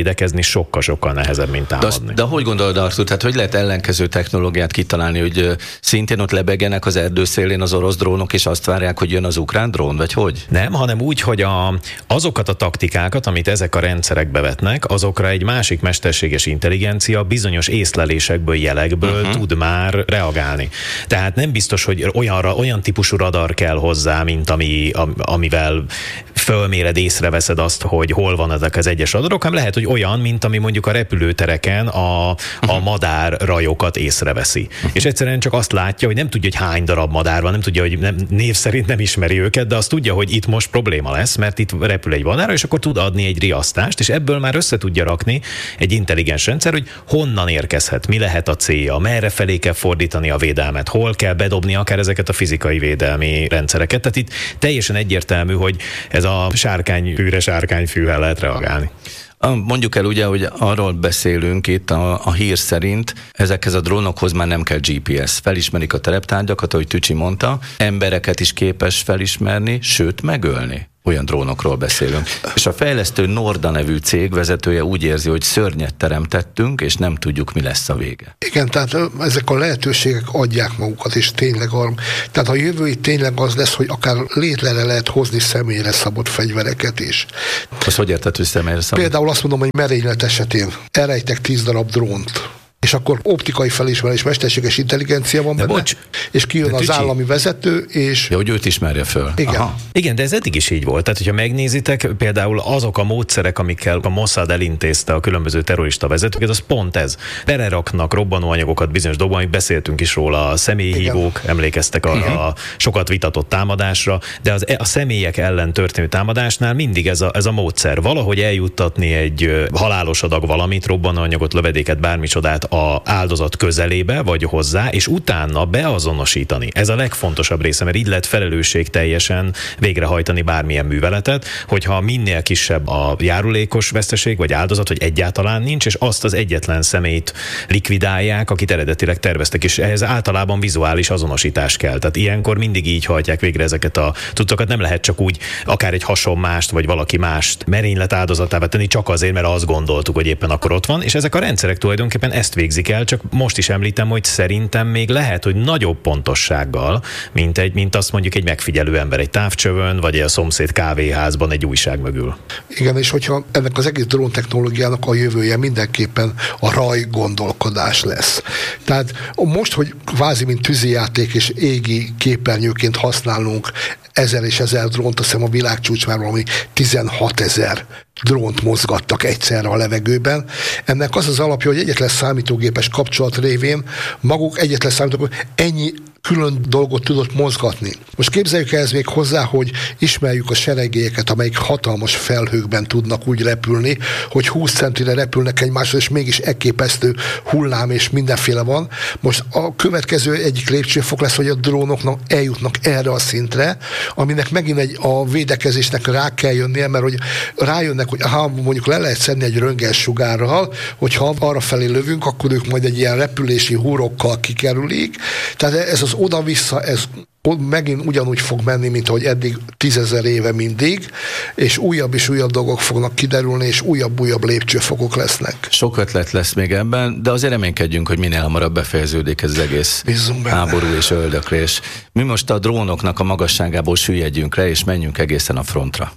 védekezni sokkal-sokkal nehezebb, mint támadni. De, de hogy gondolod, Artur, tehát hogy lehet ellenkező technológiát kitalálni, hogy szintén ott lebegenek az erdőszélén az orosz drónok, és azt várják, hogy jön az ukrán drón, vagy hogy? Nem, hanem úgy, hogy a, azokat a taktikákat, amit ezek a rendszerek bevetnek, azokra egy másik mesterséges intelligencia bizonyos észlelésekből, jelekből uh-huh. tud már reagálni. Tehát nem biztos, hogy olyanra, olyan típusú radar kell hozzá, mint ami, amivel fölméred, észreveszed azt, hogy hol van ezek az egyes radarok, hanem lehet, hogy olyan, mint ami mondjuk a repülőtereken a, a madárrajokat észreveszi. Uh-huh. És egyszerűen csak azt látja, hogy nem tudja, hogy hány darab madár van, nem tudja, hogy nem, név szerint nem ismeri őket, de azt tudja, hogy itt most probléma lesz, mert itt repül egy madár, és akkor tud adni egy riasztást, és ebből már össze tudja rakni egy intelligens rendszer, hogy honnan érkezhet, mi lehet a célja, merre felé kell fordítani a védelmet, hol kell bedobni akár ezeket a fizikai védelmi rendszereket. Tehát itt teljesen egyértelmű, hogy ez a sárkányfűre sárkányfűvel lehet reagálni. Mondjuk el ugye, hogy arról beszélünk itt a, a hír szerint, ezekhez a drónokhoz már nem kell gé pé es. Felismerik a tereptárgyakat, ahogy Tücsi mondta, embereket is képes felismerni, sőt megölni. Olyan drónokról beszélünk. És a fejlesztő Norda nevű cég vezetője úgy érzi, hogy szörnyet teremtettünk, és nem tudjuk, mi lesz a vége. Igen, tehát ezek a lehetőségek adják magukat, és tényleg arra. Tehát a jövő itt tényleg az lesz, hogy akár létre lehet hozni személyre szabott fegyvereket is. Az hogy érted, hogy személyre szabott? Például azt mondom, hogy merénylet esetén elrejtek tíz darab drónt, és akkor optikai felismerés, mesterséges intelligencia van benne, bocs, és kijön az állami vezető, és... Ja, hogy őt ismerje föl. Igen. Aha. Igen, de ez eddig is így volt. Tehát, hogyha megnézitek, például azok a módszerek, amikkel a Mossad elintézte a különböző terrorista vezetőket, az pont ez. Bereraknak robbanóanyagokat bizonyos dolgokban, amik beszéltünk is róla, a személyhívók, igen. Emlékeztek a, uh-huh. a sokat vitatott támadásra, de az, a személyek ellen történő támadásnál mindig ez a, ez a módszer. Valahogy eljuttatni egy halálos adag valamit, robbanóanyagot, lövedéket, bármicsodát a áldozat közelébe, vagy hozzá, és utána beazonosítani. Ez a legfontosabb része, mert így lehet felelősség teljesen végrehajtani bármilyen műveletet, hogyha minél kisebb a járulékos veszteség, vagy áldozat, hogy egyáltalán nincs, és azt az egyetlen személyt likvidálják, akit eredetileg terveztek, és ehhez általában vizuális azonosítás kell. Tehát ilyenkor mindig így hajtják végre ezeket a tudatokat, nem lehet csak úgy akár egy hasonmást, vagy valaki mást merénylet áldozatává tenni, csak azért, mert azt gondoltuk, hogy éppen akkor ott van, és ezek a rendszerek tulajdonképpen ezt végzik el, csak most is említem, hogy szerintem még lehet, hogy nagyobb pontossággal, mint, egy, mint azt mondjuk egy megfigyelő ember egy távcsövön, vagy a szomszéd kávéházban egy újság mögül. Igen, és hogyha ennek az egész drón technológiának a jövője mindenképpen a raj gondolkodás lesz. Tehát most, hogy kvázi mint tűzijáték és égi képernyőként használunk ezer és ezer drónt, azt hiszem a világcsúcs már valami tizenhatezer drónt mozgattak egyszerre a levegőben. Ennek az az alapja, hogy egyetlen számítógépes kapcsolat révén maguk egyetlen számítógépes ennyi külön dolgot tudott mozgatni. Most képzeljük ehhez még hozzá, hogy ismerjük a seregélyeket, amelyik hatalmas felhőkben tudnak úgy repülni, hogy húsz centire repülnek egymáshoz, és mégis elképesztő hullám és mindenféle van. Most a következő egyik lépcsőfok lesz, hogy a drónoknak eljutnak erre a szintre, aminek megint egy a védekezésnek rá kell jönnie, mert hogy rájönnek, hogy aha, mondjuk le lehet szedni egy röntgensugárral, hogyha arra felé lövünk, akkor ők majd egy ilyen repülési húrokkal kikerülik. Tehát ez az oda-vissza, ez megint ugyanúgy fog menni, mint ahogy eddig tízezer éve mindig, és újabb és újabb dolgok fognak kiderülni, és újabb-újabb lépcsőfokok lesznek. Sok ötlet lesz még ebben, de azért reménykedjünk, hogy minél hamarabb befejeződik ez az egész háború és öldöklés. Mi most a drónoknak a magasságából süllyedjünk le, és menjünk egészen a frontra.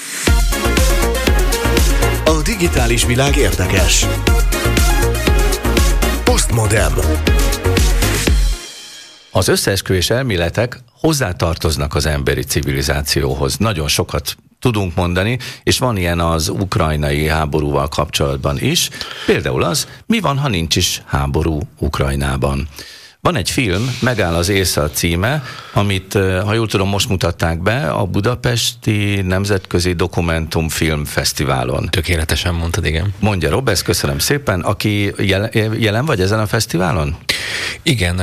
A digitális világ érdekes. Postmodern. Az összeesküvés elméletek hozzátartoznak az emberi civilizációhoz. Nagyon sokat tudunk mondani, és van ilyen az ukrajnai háborúval kapcsolatban is. Például az, mi van, ha nincs is háború Ukrajnában. Van egy film, Megáll az éjszaka címe, amit, ha jól tudom, most mutatták be a Budapesti Nemzetközi Dokumentumfilm Fesztiválon. Tökéletesen mondtad, igen. Mondja Robesz, köszönöm szépen. Aki jelen, jelen vagy ezen a fesztiválon? Igen,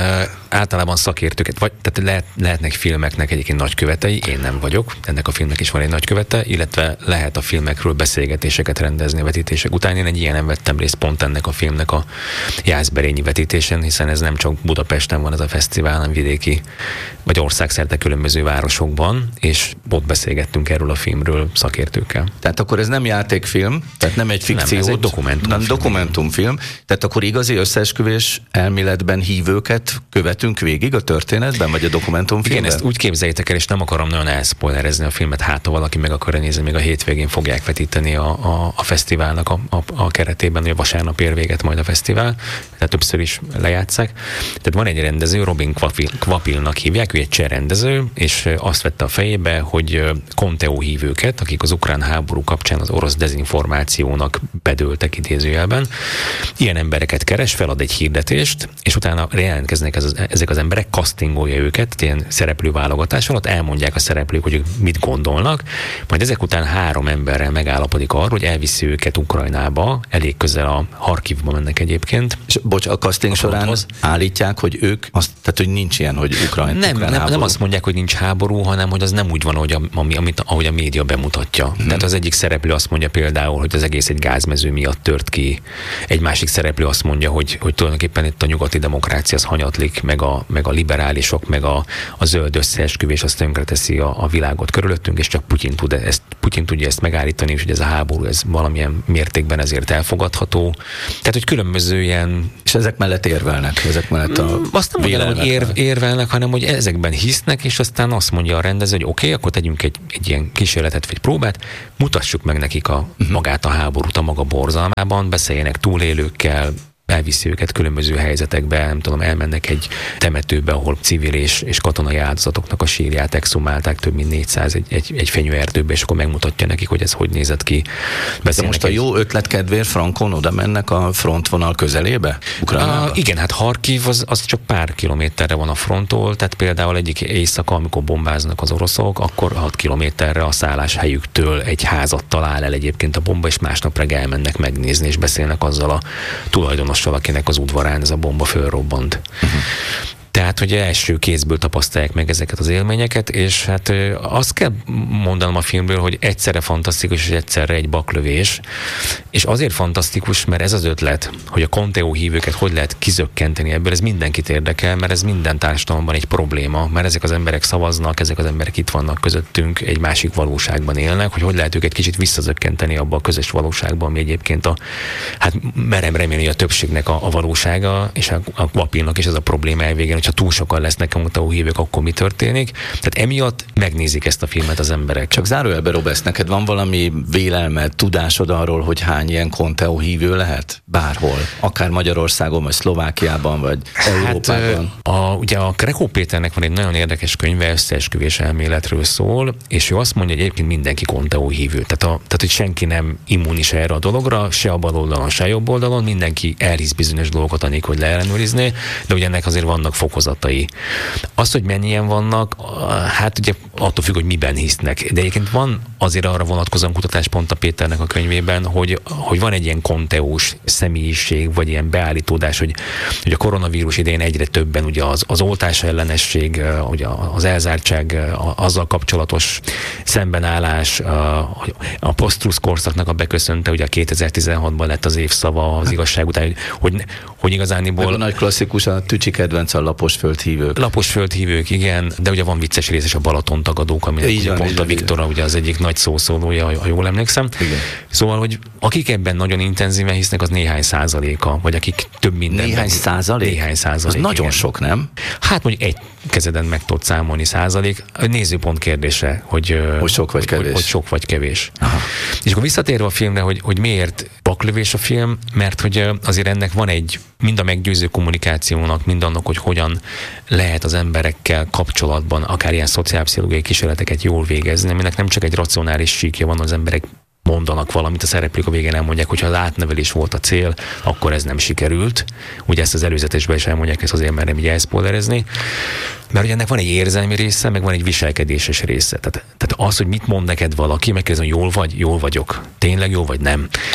általában szakértőket, vagy tehát lehet, lehetnek filmeknek egyébként nagykövetei, én nem vagyok, ennek a filmnek is van egy nagykövete, illetve lehet a filmekről beszélgetéseket rendezni a vetítések után. Én egy ilyen vettem részt pont ennek a filmnek a Jászberényi vetítésen, hiszen ez nem csak Budapesten van ez a fesztivál, hanem vidéki vagy országszerte különböző városokban, és ott beszélgettünk erről a filmről szakértőkkel. Tehát akkor ez nem játékfilm, tehát nem egy fikció, nem, ez egy dokumentumfilm. Nem, dokumentumfilm, tehát akkor igazi összeesküvés elméletben hívőket követünk végig a történetben, vagy a dokumentumfilmben? Igen, ezt úgy képzeljétek el, és nem akarom nagyon elszpoilerezni a filmet, hát ha valaki meg akarja nézni, még a hétvégén fogják vetíteni a, a, a fesztiválnak a, a, a keretében, hogy a vasárnap ér véget majd a fesztivál, tehát többször is lejátszák. Tehát van egy rendező, Robin Kvapil, Kvapilnak hívják, ő egy cseh rendező, és azt vette a fejébe, hogy Conteo hívőket, akik az ukrán háború kapcsán az orosz dezinformációnak bedőltek idézőjelben, ilyen embereket keres, felad egy hirdetést, és utána jelentkeznek ez az, ezek az emberek, castingolja őket, ilyen szereplőválogatás alatt, elmondják a szereplők, hogy ők mit gondolnak, majd ezek után három emberrel megállapodik arról, hogy elviszi őket Ukrajnába, elég közel a Harkivba mennek egyébként. És bocs, a casting a során állítják, hogy ők, azt, tehát hogy nincs ilyen, hogy Ukrajn, nem, ukrán nem, háború. nem azt mondják, hogy nincs háború, hanem hogy az nem úgy van, ahogy a, amit, ahogy a média bemutatja. Hmm. Tehát az egyik szereplő azt mondja például, hogy az egész egy gázmező miatt tört ki. Egy másik szereplő azt mondja, hogy, hogy tulajdonképpen itt a nyugati demokrácia az hanyatlik, meg a, meg a liberálisok, meg a, a zöld összeesküvés azt tönkreteszi a, a világot körülöttünk, és csak Putyin, tud ezt, Putyin tudja ezt megállítani, és hogy ez a háború ez valamilyen mértékben ezért elfogadható. Tehát, hogy különböző ilyen... És ezek mellett érvelnek, ezek mellett a azt nem mondom, hogy ér, érvelnek, hanem hogy ezekben hisznek, és aztán azt mondja a rendező, hogy oké, okay, akkor tegyünk egy, egy ilyen kísérletet, vagy próbát, mutassuk meg nekik a, uh-huh. magát a háborút a maga borzalmában, beszéljenek túlélőkkel, elviszi őket különböző helyzetekbe, nem tudom, elmennek egy temetőbe, ahol civil és, és katonai áldozatoknak a sírját exhumálták, több mint négyszáz egy, egy, egy fenyőerdőbe, és akkor megmutatja nekik, hogy ez hogy nézett ki. De most a egy... jó ötlet kedvéért frankon oda mennek a frontvonal közelébe? Uh, igen, hát Harkiv az, az csak pár kilométerre van a fronttól, tehát például egyik éjszaka, amikor bombáznak az oroszok, akkor hat kilométerre a szálláshelyüktől egy házat talál el egyébként a bomba, és másnap reggel elmennek megnézni, és beszélnek azzal a tulajdonos valakinek az udvarán ez a bomba fölrobbant. Uh-huh. Tehát, hogy első kézből tapasztalják meg ezeket az élményeket, és hát azt kell mondanom a filmről, hogy egyszerre fantasztikus, és egyszerre egy baklövés, és azért fantasztikus, mert ez az ötlet, hogy a Conteo hívőket hogy lehet kizökkenteni ebből, ez mindenkit érdekel, mert ez minden társadalomban egy probléma, mert ezek az emberek szavaznak, ezek az emberek itt vannak közöttünk, egy másik valóságban élnek, hogy hogy lehet őket kicsit visszazökkenteni abba a közös valóságban, ami egyébként a, hát merem remélni, hogy a többségnek a, a valósága, és a, a Kvapilnak is ez a probléma elvégén, hogyha túl sokan lesznek a Conteo hívők, akkor mi történik. Tehát emiatt megnézik ezt a filmet az emberek. Csak zárójelbe, Robesz, neked van valami vélelmed, tudásod arról, hogy hány ilyen Conteo hívő lehet? Bárhol. Akár Magyarországon, vagy Szlovákiában, vagy Európában. Hát, a, ugye a Krekó Péternek van egy nagyon érdekes könyve, összeesküvés elméletről szól, és ő azt mondja, hogy egyébként mindenki Conteo hívő. Tehát, a, tehát, hogy senki nem immunis erre a dologra, se a bal oldalon, se a jobb oldalon, mindenki elhisz bizonyos dolgokat, anélkül, hogy leellenőrizné, de ugye ennek azért vannak fokozatai. Az, hogy mennyien vannak, hát ugye attól függ, hogy miben hisznek. De egyébként van azért arra vonatkozóan kutatás pont a Péternek a könyvében, hogy, hogy van egy ilyen konteós személyiség, vagy ilyen beállítódás, hogy, hogy a koronavírus idején egyre többen ugye az, az oltás ellenesség, ugye az elzártság, azzal kapcsolatos szembenállás, a, a post-truth korszaknak a beköszönte, ugye a kétezer-tizenhatban lett az évszava az igazság után, hogy, hogy, hogy igazániból... Meg a nagy klasszikus, a tücsi kedvenc a lapos földhívők. Lapos földhívők, igen, de ugye van vicces rész is a Balaton tagadók, aminek pont a Viktora, ugye az egyik nagy szószólója, ha jól emlékszem. Igen. Szóval, hogy akik ebben nagyon intenzíven hisznek, az néhány százaléka, vagy akik több mindenben. Néhány százalék? Néhány százalék. Az nagyon igen. sok, nem? Hát mondjuk egy kezeden meg tudod számolni százalék. Nézőpont kérdése, hogy, hogy sok vagy kevés. Hogy, hogy sok vagy kevés. Aha. És akkor visszatérve a filmre, hogy, hogy miért baklövés a film, mert hogy azért ennek van egy mind a meggyőző kommunikációnak, mind annak, hogy hogyan lehet az emberekkel kapcsolatban akár ilyen szociálpszichológiai kísérleteket jól végezni, aminek nem csak egy racionális síkja van, az emberek mondanak valamit, a szereplők a végén elmondják, hogy ha az átnevelés volt a cél, akkor ez nem sikerült. Ugye ezt az előzetesben is elmondják, ezt azért merem így elszpoilerezni. Mert ugye ennek van egy érzelmi része, meg van egy viselkedéses része. Tehát, tehát az, hogy mit mond neked valaki, megkérdezem, hogy jól vagy, jól vagyok. Tényleg jó vagy nem?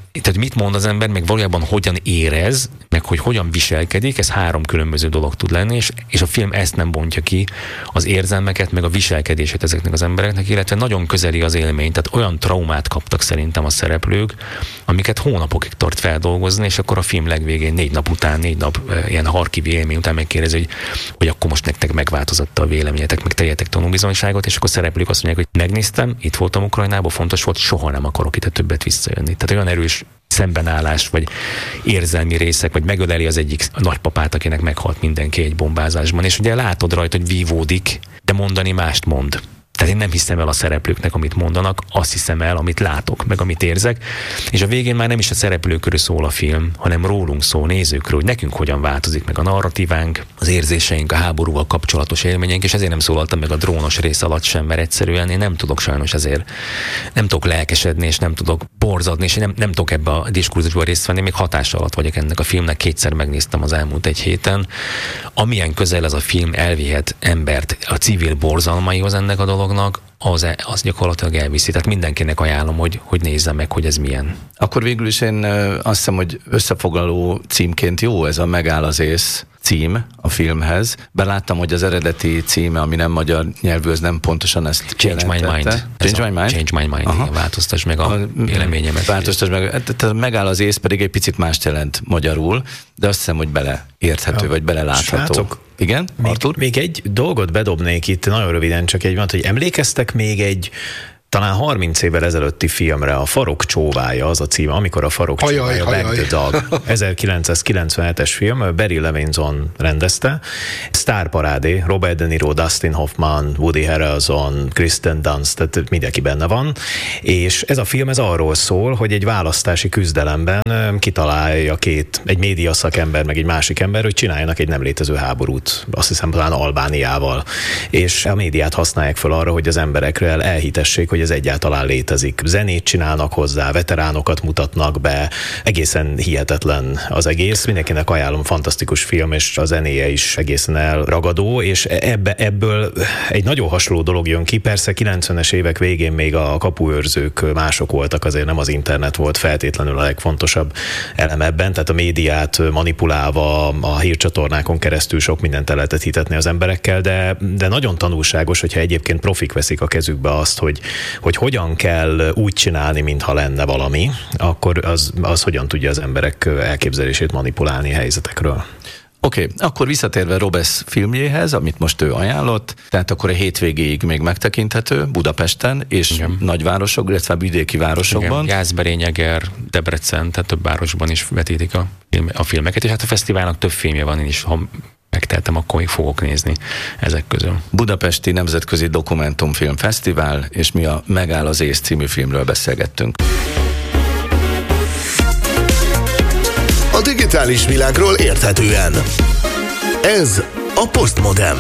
tehát mit mond az ember, meg valójában hogyan érez, meg hogy hogyan viselkedik, ez három különböző dolog tud lenni, és, és a film ezt nem bontja ki, az érzelmeket, meg a viselkedését ezeknek az embereknek, illetve nagyon közeli az élmény, tehát olyan traumát kaptak szerintem a szereplők, amiket hónapokig tart feldolgozni, és akkor a film legvégén négy nap után, négy nap ilyen harkivi élmény után megkérdezi, hogy, hogy akkor most nektek megváltozott a véleményetek, meg teljetek tanúbizonyságot, és akkor a szereplők azt mondják, hogy megnéztem, itt voltam Ukrajnában, fontos volt, soha nem akarok ide többet visszajönni. Tehát olyan erős szembenállás, vagy érzelmi részek, vagy megöleli az egyik nagypapát, akinek meghalt mindenki egy bombázásban. És ugye látod rajta, hogy vívódik, de mondani mást mond. Tehát én nem hiszem el a szereplőknek, amit mondanak, azt hiszem el, amit látok, meg amit érzek. És a végén már nem is a szereplőkről szól a film, hanem rólunk szól, nézőkről, hogy nekünk hogyan változik meg a narratívánk, az érzéseink, a háborúval kapcsolatos élményeink, és ezért nem szólaltam meg a drónos rész alatt sem, mert egyszerűen én nem tudok sajnos ezért, nem tudok lelkesedni, és nem tudok borzadni, és én nem, nem tudok ebbe a diskurzusba részt venni, még hatás alatt vagyok ennek a filmnek, kétszer megnéztem az elmúlt egy héten. Amilyen közel ez a film elvihet embert a civil borzalmaihoz ennek a dolog, Az, az gyakorlatilag elviszi. Tehát mindenkinek ajánlom, hogy, hogy nézze meg, hogy ez milyen. Akkor végül is én azt hiszem, hogy összefoglaló címként jó ez a Megáll az ész cím a filmhez. Beláttam, hogy az eredeti címe, ami nem magyar nyelvű, az nem pontosan ezt Change my mind. Change my mind? Change my mind. Igen, változtass meg a véleményemet. Változtass meg. Tehát Megáll az ész pedig egy picit mást jelent magyarul, de azt hiszem, hogy beleérthető, ja. vagy belelátható. Srácok, igen, még, Artur? Még egy dolgot bedobnék itt, nagyon röviden, csak egy mondat, hogy emlékeztek még egy talán harminc évvel ezelőtti filmre, a Farok csóvája az a címe, amikor a Farok ajaj, csóvája, Back the Dog. ezerkilencszázkilencvenhetes film, Barry Levinson rendezte. Sztárparádé, Robert De Niro, Dustin Hoffman, Woody Harrelson, Kristen Dunst, tehát mindenki benne van. És ez a film ez arról szól, hogy egy választási küzdelemben kitalálja két, egy média szakember, meg egy másik ember, hogy csináljanak egy nem létező háborút, azt hiszem talán Albániával. És a médiát használják fel arra, hogy az emberekre elhitessék, hogy ez egyáltalán létezik. Zenét csinálnak hozzá, veteránokat mutatnak be, egészen hihetetlen az egész. Mindenkinek ajánlom, fantasztikus film, és a zenéje is egészen elragadó, és ebbe, ebből egy nagyon hasonló dolog jön ki. Persze kilencvenes évek végén még a kapuőrzők mások voltak, azért nem az internet volt feltétlenül a legfontosabb elem ebben, tehát a médiát manipulálva a hírcsatornákon keresztül sok mindent el lehetett hitetni az emberekkel, de, de nagyon tanulságos, hogyha egyébként profik veszik a kezükbe azt, hogy hogy hogyan kell úgy csinálni, mintha lenne valami, akkor az, az hogyan tudja az emberek elképzelését manipulálni helyzetekről. Oké, okay, akkor visszatérve Robesz filmjéhez, amit most ő ajánlott, tehát akkor a hétvégéig még megtekinthető Budapesten és igen. nagyvárosok, illetve vidéki városokban. Igen, Jászberény, Eger, Debrecen, tehát több városban is vetítik a, a filmeket, és hát a fesztiválnak több filmje van, én is, ha megteltem, akkor még fogok nézni ezek közül. Budapesti Nemzetközi Dokumentumfilm Fesztivál, és mi a Megáll az ész című filmről beszélgettünk. A digitális világról érthetően. Ez a Postmodem.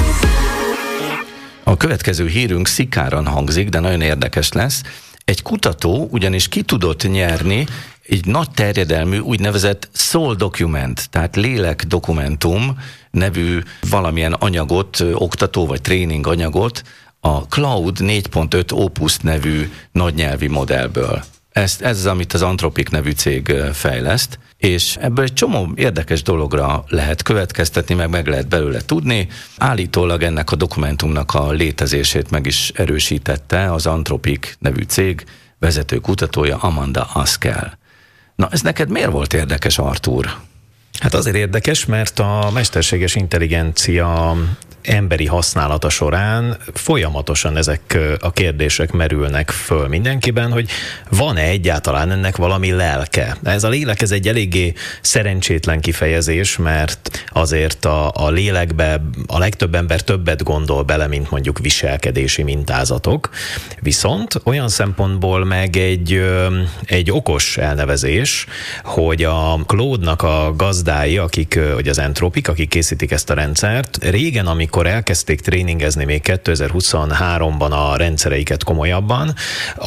A következő hírünk szikáran hangzik, de nagyon érdekes lesz. Egy kutató ugyanis ki tudott nyerni egy nagy terjedelmű úgynevezett soul document, tehát lélek dokumentum nevű valamilyen anyagot, oktató vagy tréning anyagot a Cloud négy pont öt Opus nevű nagynyelvi modellből. Ez, ez az, amit az Anthropic nevű cég fejleszt, és ebből egy csomó érdekes dologra lehet következtetni, meg meg lehet belőle tudni. Állítólag ennek a dokumentumnak a létezését meg is erősítette az Anthropic nevű cég vezető kutatója Amanda Askell. Na, ez neked miért volt érdekes, Artúr? Hát azért érdekes, mert a mesterséges intelligencia emberi használata során folyamatosan ezek a kérdések merülnek föl mindenkiben, hogy van-e egyáltalán ennek valami lelke. Ez a lélek, ez egy eléggé szerencsétlen kifejezés, mert azért a, a lélekbe a legtöbb ember többet gondol bele, mint mondjuk viselkedési mintázatok. Viszont olyan szempontból meg egy, egy okos elnevezés, hogy a Claude-nak a gazdái, akik, vagy az Anthropic, akik készítik ezt a rendszert, régen, amikor amikor elkezdték tréningezni még kétezer-huszonháromban a rendszereiket komolyabban,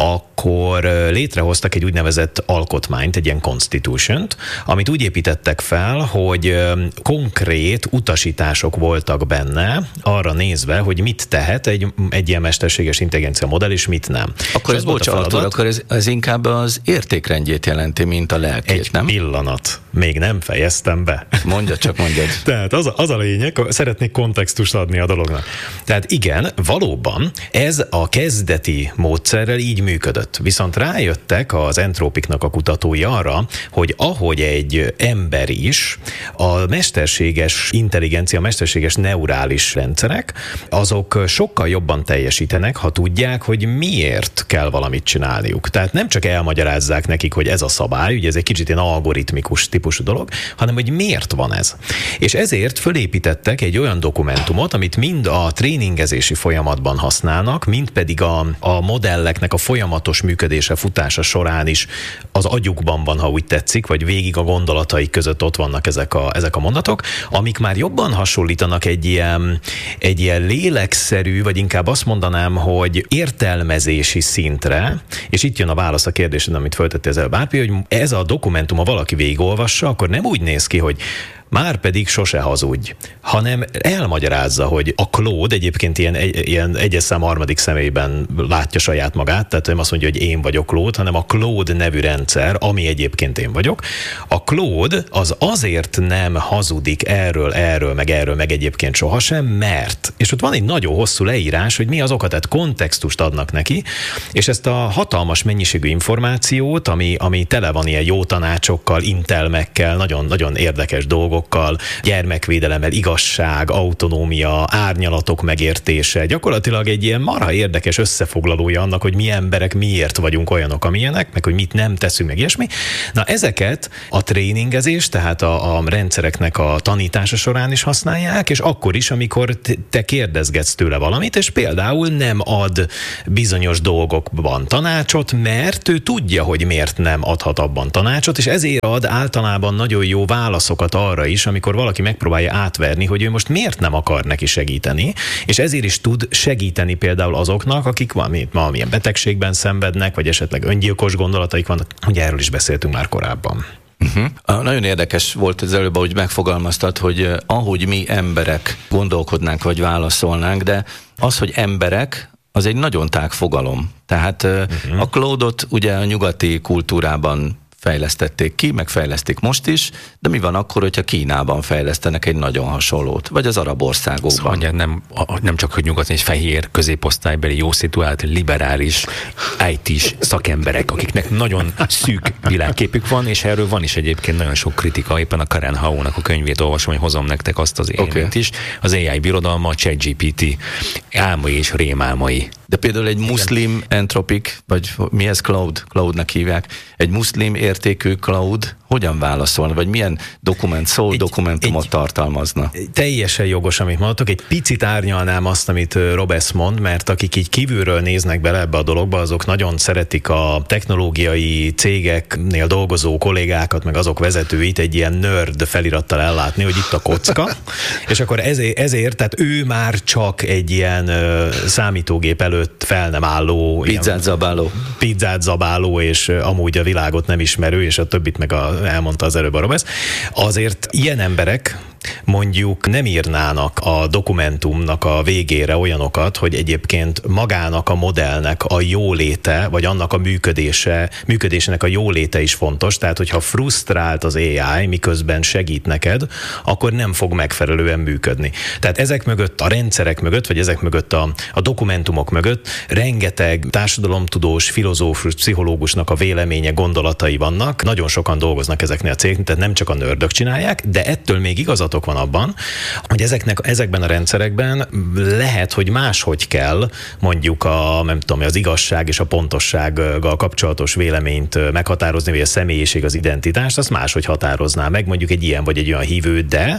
akkor létrehoztak egy úgynevezett alkotmányt, egy ilyen constitution-t, amit úgy építettek fel, hogy konkrét utasítások voltak benne, arra nézve, hogy mit tehet egy, egy ilyen mesterséges intelligencia modell, és mit nem. Akkor ez, bocs, Artur, akkor ez, ez inkább az értékrendjét jelenti, mint a lelkét, egy nem? pillanat. Még nem fejeztem be. Mondja, csak mondjad. Tehát az a, az a lényeg, szeretnék kontextust adni a dolognak. Tehát igen, valóban ez a kezdeti módszerrel így működött. Viszont rájöttek az Entropicnak a kutatói arra, hogy ahogy egy ember is, a mesterséges intelligencia, a mesterséges neurális rendszerek, azok sokkal jobban teljesítenek, ha tudják, hogy miért kell valamit csinálniuk. Tehát nem csak elmagyarázzák nekik, hogy ez a szabály, ugye ez egy kicsit ilyen algoritmikus típusú dolog, hanem hogy miért van ez. És ezért fölépítettek egy olyan dokumentumot, amit mind a tréningezési folyamatban használnak, mind pedig a, a modelleknek a folyamatos működése, futása során is az agyukban van, ha úgy tetszik, vagy végig a gondolataik között ott vannak ezek a, ezek a mondatok, amik már jobban hasonlítanak egy ilyen, egy ilyen lélekszerű, vagy inkább azt mondanám, hogy értelmezési szintre, és itt jön a válasz a kérdésed, amit föltette az előbb Árpi, hogy ez a dokumentum, ha valaki végigolvassa, akkor nem úgy néz ki, hogy már pedig sose hazudj, hanem elmagyarázza, hogy a Claude egyébként ilyen, ilyen egyes szám harmadik személyben látja saját magát, tehát nem azt mondja, hogy én vagyok Claude, hanem a Claude nevű rendszer, ami egyébként én vagyok. A Claude az azért nem hazudik erről, erről, meg erről, meg egyébként sohasem, mert, és ott van egy nagyon hosszú leírás, hogy mi az oka, tehát kontextust adnak neki, és ezt a hatalmas mennyiségű információt, ami, ami tele van ilyen jó tanácsokkal, intelmekkel, nagyon, nagyon érdekes dolgok, gyermekvédelemmel, igazság, autonómia, árnyalatok megértése. Gyakorlatilag egy ilyen marha érdekes összefoglalója annak, hogy mi emberek miért vagyunk olyanok, amilyenek, meg hogy mit nem teszünk, meg ilyesmi. Na ezeket a tréningezés, tehát a, a rendszereknek a tanítása során is használják, és akkor is, amikor te kérdezgetsz tőle valamit, és például nem ad bizonyos dolgokban tanácsot, mert ő tudja, hogy miért nem adhat abban tanácsot, és ezért ad általában nagyon jó válaszokat arra is, amikor valaki megpróbálja átverni, hogy ő most miért nem akar neki segíteni, és ezért is tud segíteni például azoknak, akik valami, valamilyen betegségben szenvednek, vagy esetleg öngyilkos gondolataik vannak, ugye erről is beszéltünk már korábban. Uh-huh. Nagyon érdekes volt az előbb, ahogy megfogalmaztad, hogy ahogy mi emberek gondolkodnánk, vagy válaszolnánk, de az, hogy emberek, az egy nagyon tág fogalom. Tehát uh-huh. a Claude-ot ugye a nyugati kultúrában fejlesztették ki, meg fejlesztik most is, de mi van akkor, hogyha Kínában fejlesztenek egy nagyon hasonlót, vagy az arab országokban? Szóval nem, nem csak, hogy nyugaton egy fehér, középosztálybeli, jó szituált, liberális, í té-s szakemberek, akiknek nagyon szűk világképük van, és erről van is egyébként nagyon sok kritika, éppen a Karen Hao-nak a könyvét olvasom, hogy hozom nektek azt az élményt okay. is. Az á i birodalma, a ChatGPT álmai és rémálmai. De például egy muszlim Entropic, vagy mi ez Cloud, Cloudnak hívják, egy muszlim értékű Cloud hogyan válaszolna, vagy milyen dokument, szól egy, dokumentumot egy, tartalmazna? Teljesen jogos, amit mondtok. Egy picit árnyalnám azt, amit Robesz mond, mert akik így kívülről néznek bele ebbe a dologba, azok nagyon szeretik a technológiai cégeknél dolgozó kollégákat, meg azok vezetőit egy ilyen nerd felirattal ellátni, hogy itt a kocka, és akkor ezért, ezért, tehát ő már csak egy ilyen uh, számítógép előtt fel nem álló, pizzát zabáló. Pizzát zabáló, és uh, amúgy a világot nem ismerő, és a többit meg a elmondta az előbb a Robesz. Azért ilyen emberek mondjuk nem írnának a dokumentumnak a végére olyanokat, hogy egyébként magának a modellnek a jóléte, vagy annak a működése, működésének a jóléte is fontos, tehát hogyha frusztrált az á i, miközben segít neked, akkor nem fog megfelelően működni. Tehát ezek mögött, a rendszerek mögött, vagy ezek mögött a, a dokumentumok mögött rengeteg társadalomtudós, filozófus, pszichológusnak a véleménye, gondolatai vannak. Nagyon sokan dolgoznak ezeknél a cégeknél, tehát nem csak a nördök csinálják, de ettől még igazatok van abban, hogy ezeknek, ezekben a rendszerekben lehet, hogy máshogy kell mondjuk a, nem tudom, az igazság és a pontossággal kapcsolatos véleményt meghatározni, vagy a személyiség, az identitást, azt máshogy határozná meg, mondjuk egy ilyen vagy egy olyan hívő, de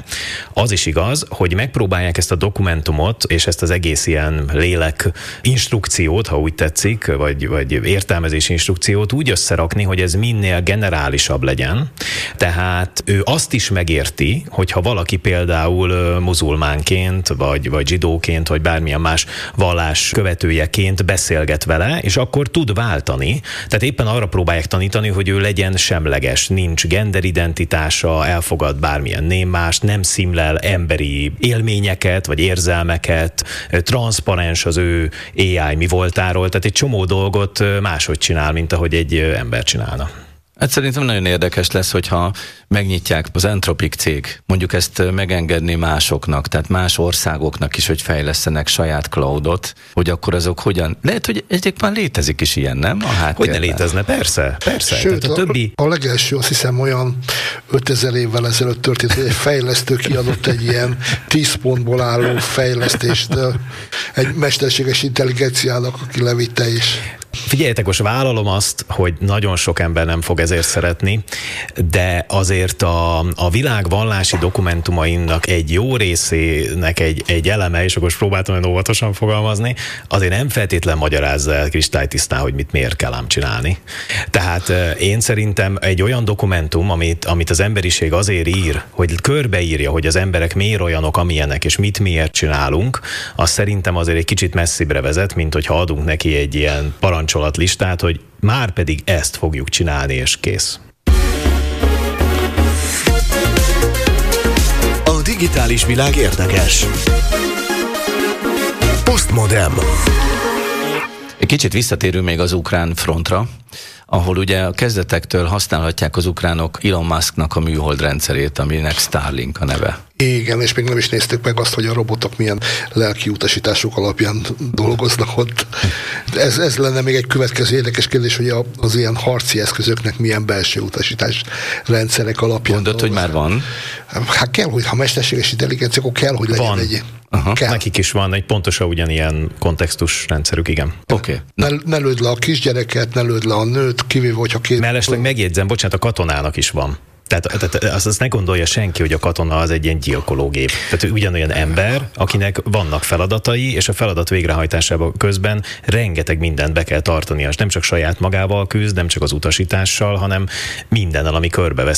az is igaz, hogy megpróbálják ezt a dokumentumot és ezt az egész ilyen lélek instrukciót, ha úgy tetszik, vagy, vagy értelmezés instrukciót úgy összerakni, hogy ez minél generálisabb legyen. Tehát ő azt is megérti, hogyha valaki például muzulmánként, vagy, vagy zsidóként, vagy bármilyen más vallás követőjeként beszélget vele, és akkor tud váltani. Tehát éppen arra próbálják tanítani, hogy ő legyen semleges, nincs genderidentitása, elfogad bármilyen némmást, nem szimlel emberi élményeket, vagy érzelmeket, transzparens az ő á i mi voltáról, tehát egy csomó dolgot máshogy csinál, mint ahogy egy ember csinálna. Hát szerintem nagyon érdekes lesz, hogyha megnyitják az Anthropic cég, mondjuk ezt megengedni másoknak, tehát más országoknak is, hogy fejlesztenek saját cloudot, hogy akkor azok hogyan... Lehet, hogy egyébként már létezik is ilyen, nem? Hogy ne létezne? Persze, persze. Sőt, a, többi... a legelső, azt hiszem, olyan ötezer évvel ezelőtt történt, hogy egy fejlesztő kiadott egy ilyen tíz pontból álló fejlesztést egy mesterséges intelligenciának, aki levitte is. Figyeljetek, most vállalom azt, hogy nagyon sok ember nem fog ezért szeretni, de azért a, a világ vallási dokumentumainak egy jó részének egy, egy eleme, és akkor most próbáltam olyan óvatosan fogalmazni, azért nem feltétlen magyarázza el kristálytisztán, hogy mit miért kell ám csinálni. Tehát én szerintem egy olyan dokumentum, amit, amit az emberiség azért ír, hogy körbeírja, hogy az emberek miért olyanok, amilyenek, és mit miért csinálunk, az szerintem azért egy kicsit messzibbre vezet, mint hogyha adunk neki egy ilyen parancsolat-listát, hogy már pedig ezt fogjuk csinálni, és kész. A digitális világ érdekes. Postmodern. Egy kicsit visszatérünk még az ukrán frontra, ahol ugye a kezdetektől használhatják az ukránok Elon Musknak a műhold rendszerét, aminek Starlink a neve. Igen, és még nem is néztük meg azt, hogy a robotok milyen lelki utasítások alapján dolgoznak ott. Ez, ez lenne még egy következő érdekes kérdés, hogy az ilyen harci eszközöknek milyen belső utasítás rendszerek alapján Mondod, dolgoznak. Hogy már van? Hát kell, hogy ha mesterséges intelligencia, akkor kell, hogy legyen van. egy... Aha. Nekik is van egy pontosan ugyanilyen kontextus rendszerük, igen. Oké. Okay. Ne, ne lőd le a kisgyereket, ne lőd le a nőt, kivéve, hogyha két... Mellesleg megjegyzem, bocsánat, a katonának is van. Tehát, tehát azt, azt ne gondolja senki, hogy a katona az egy ilyen gyilkológép. Tehát ugyanolyan ember, akinek vannak feladatai, és a feladat végrehajtásában közben rengeteg mindent be kell tartania, és nem csak saját magával küzd, nem csak az utasítással, hanem mindennel, ami körbevesz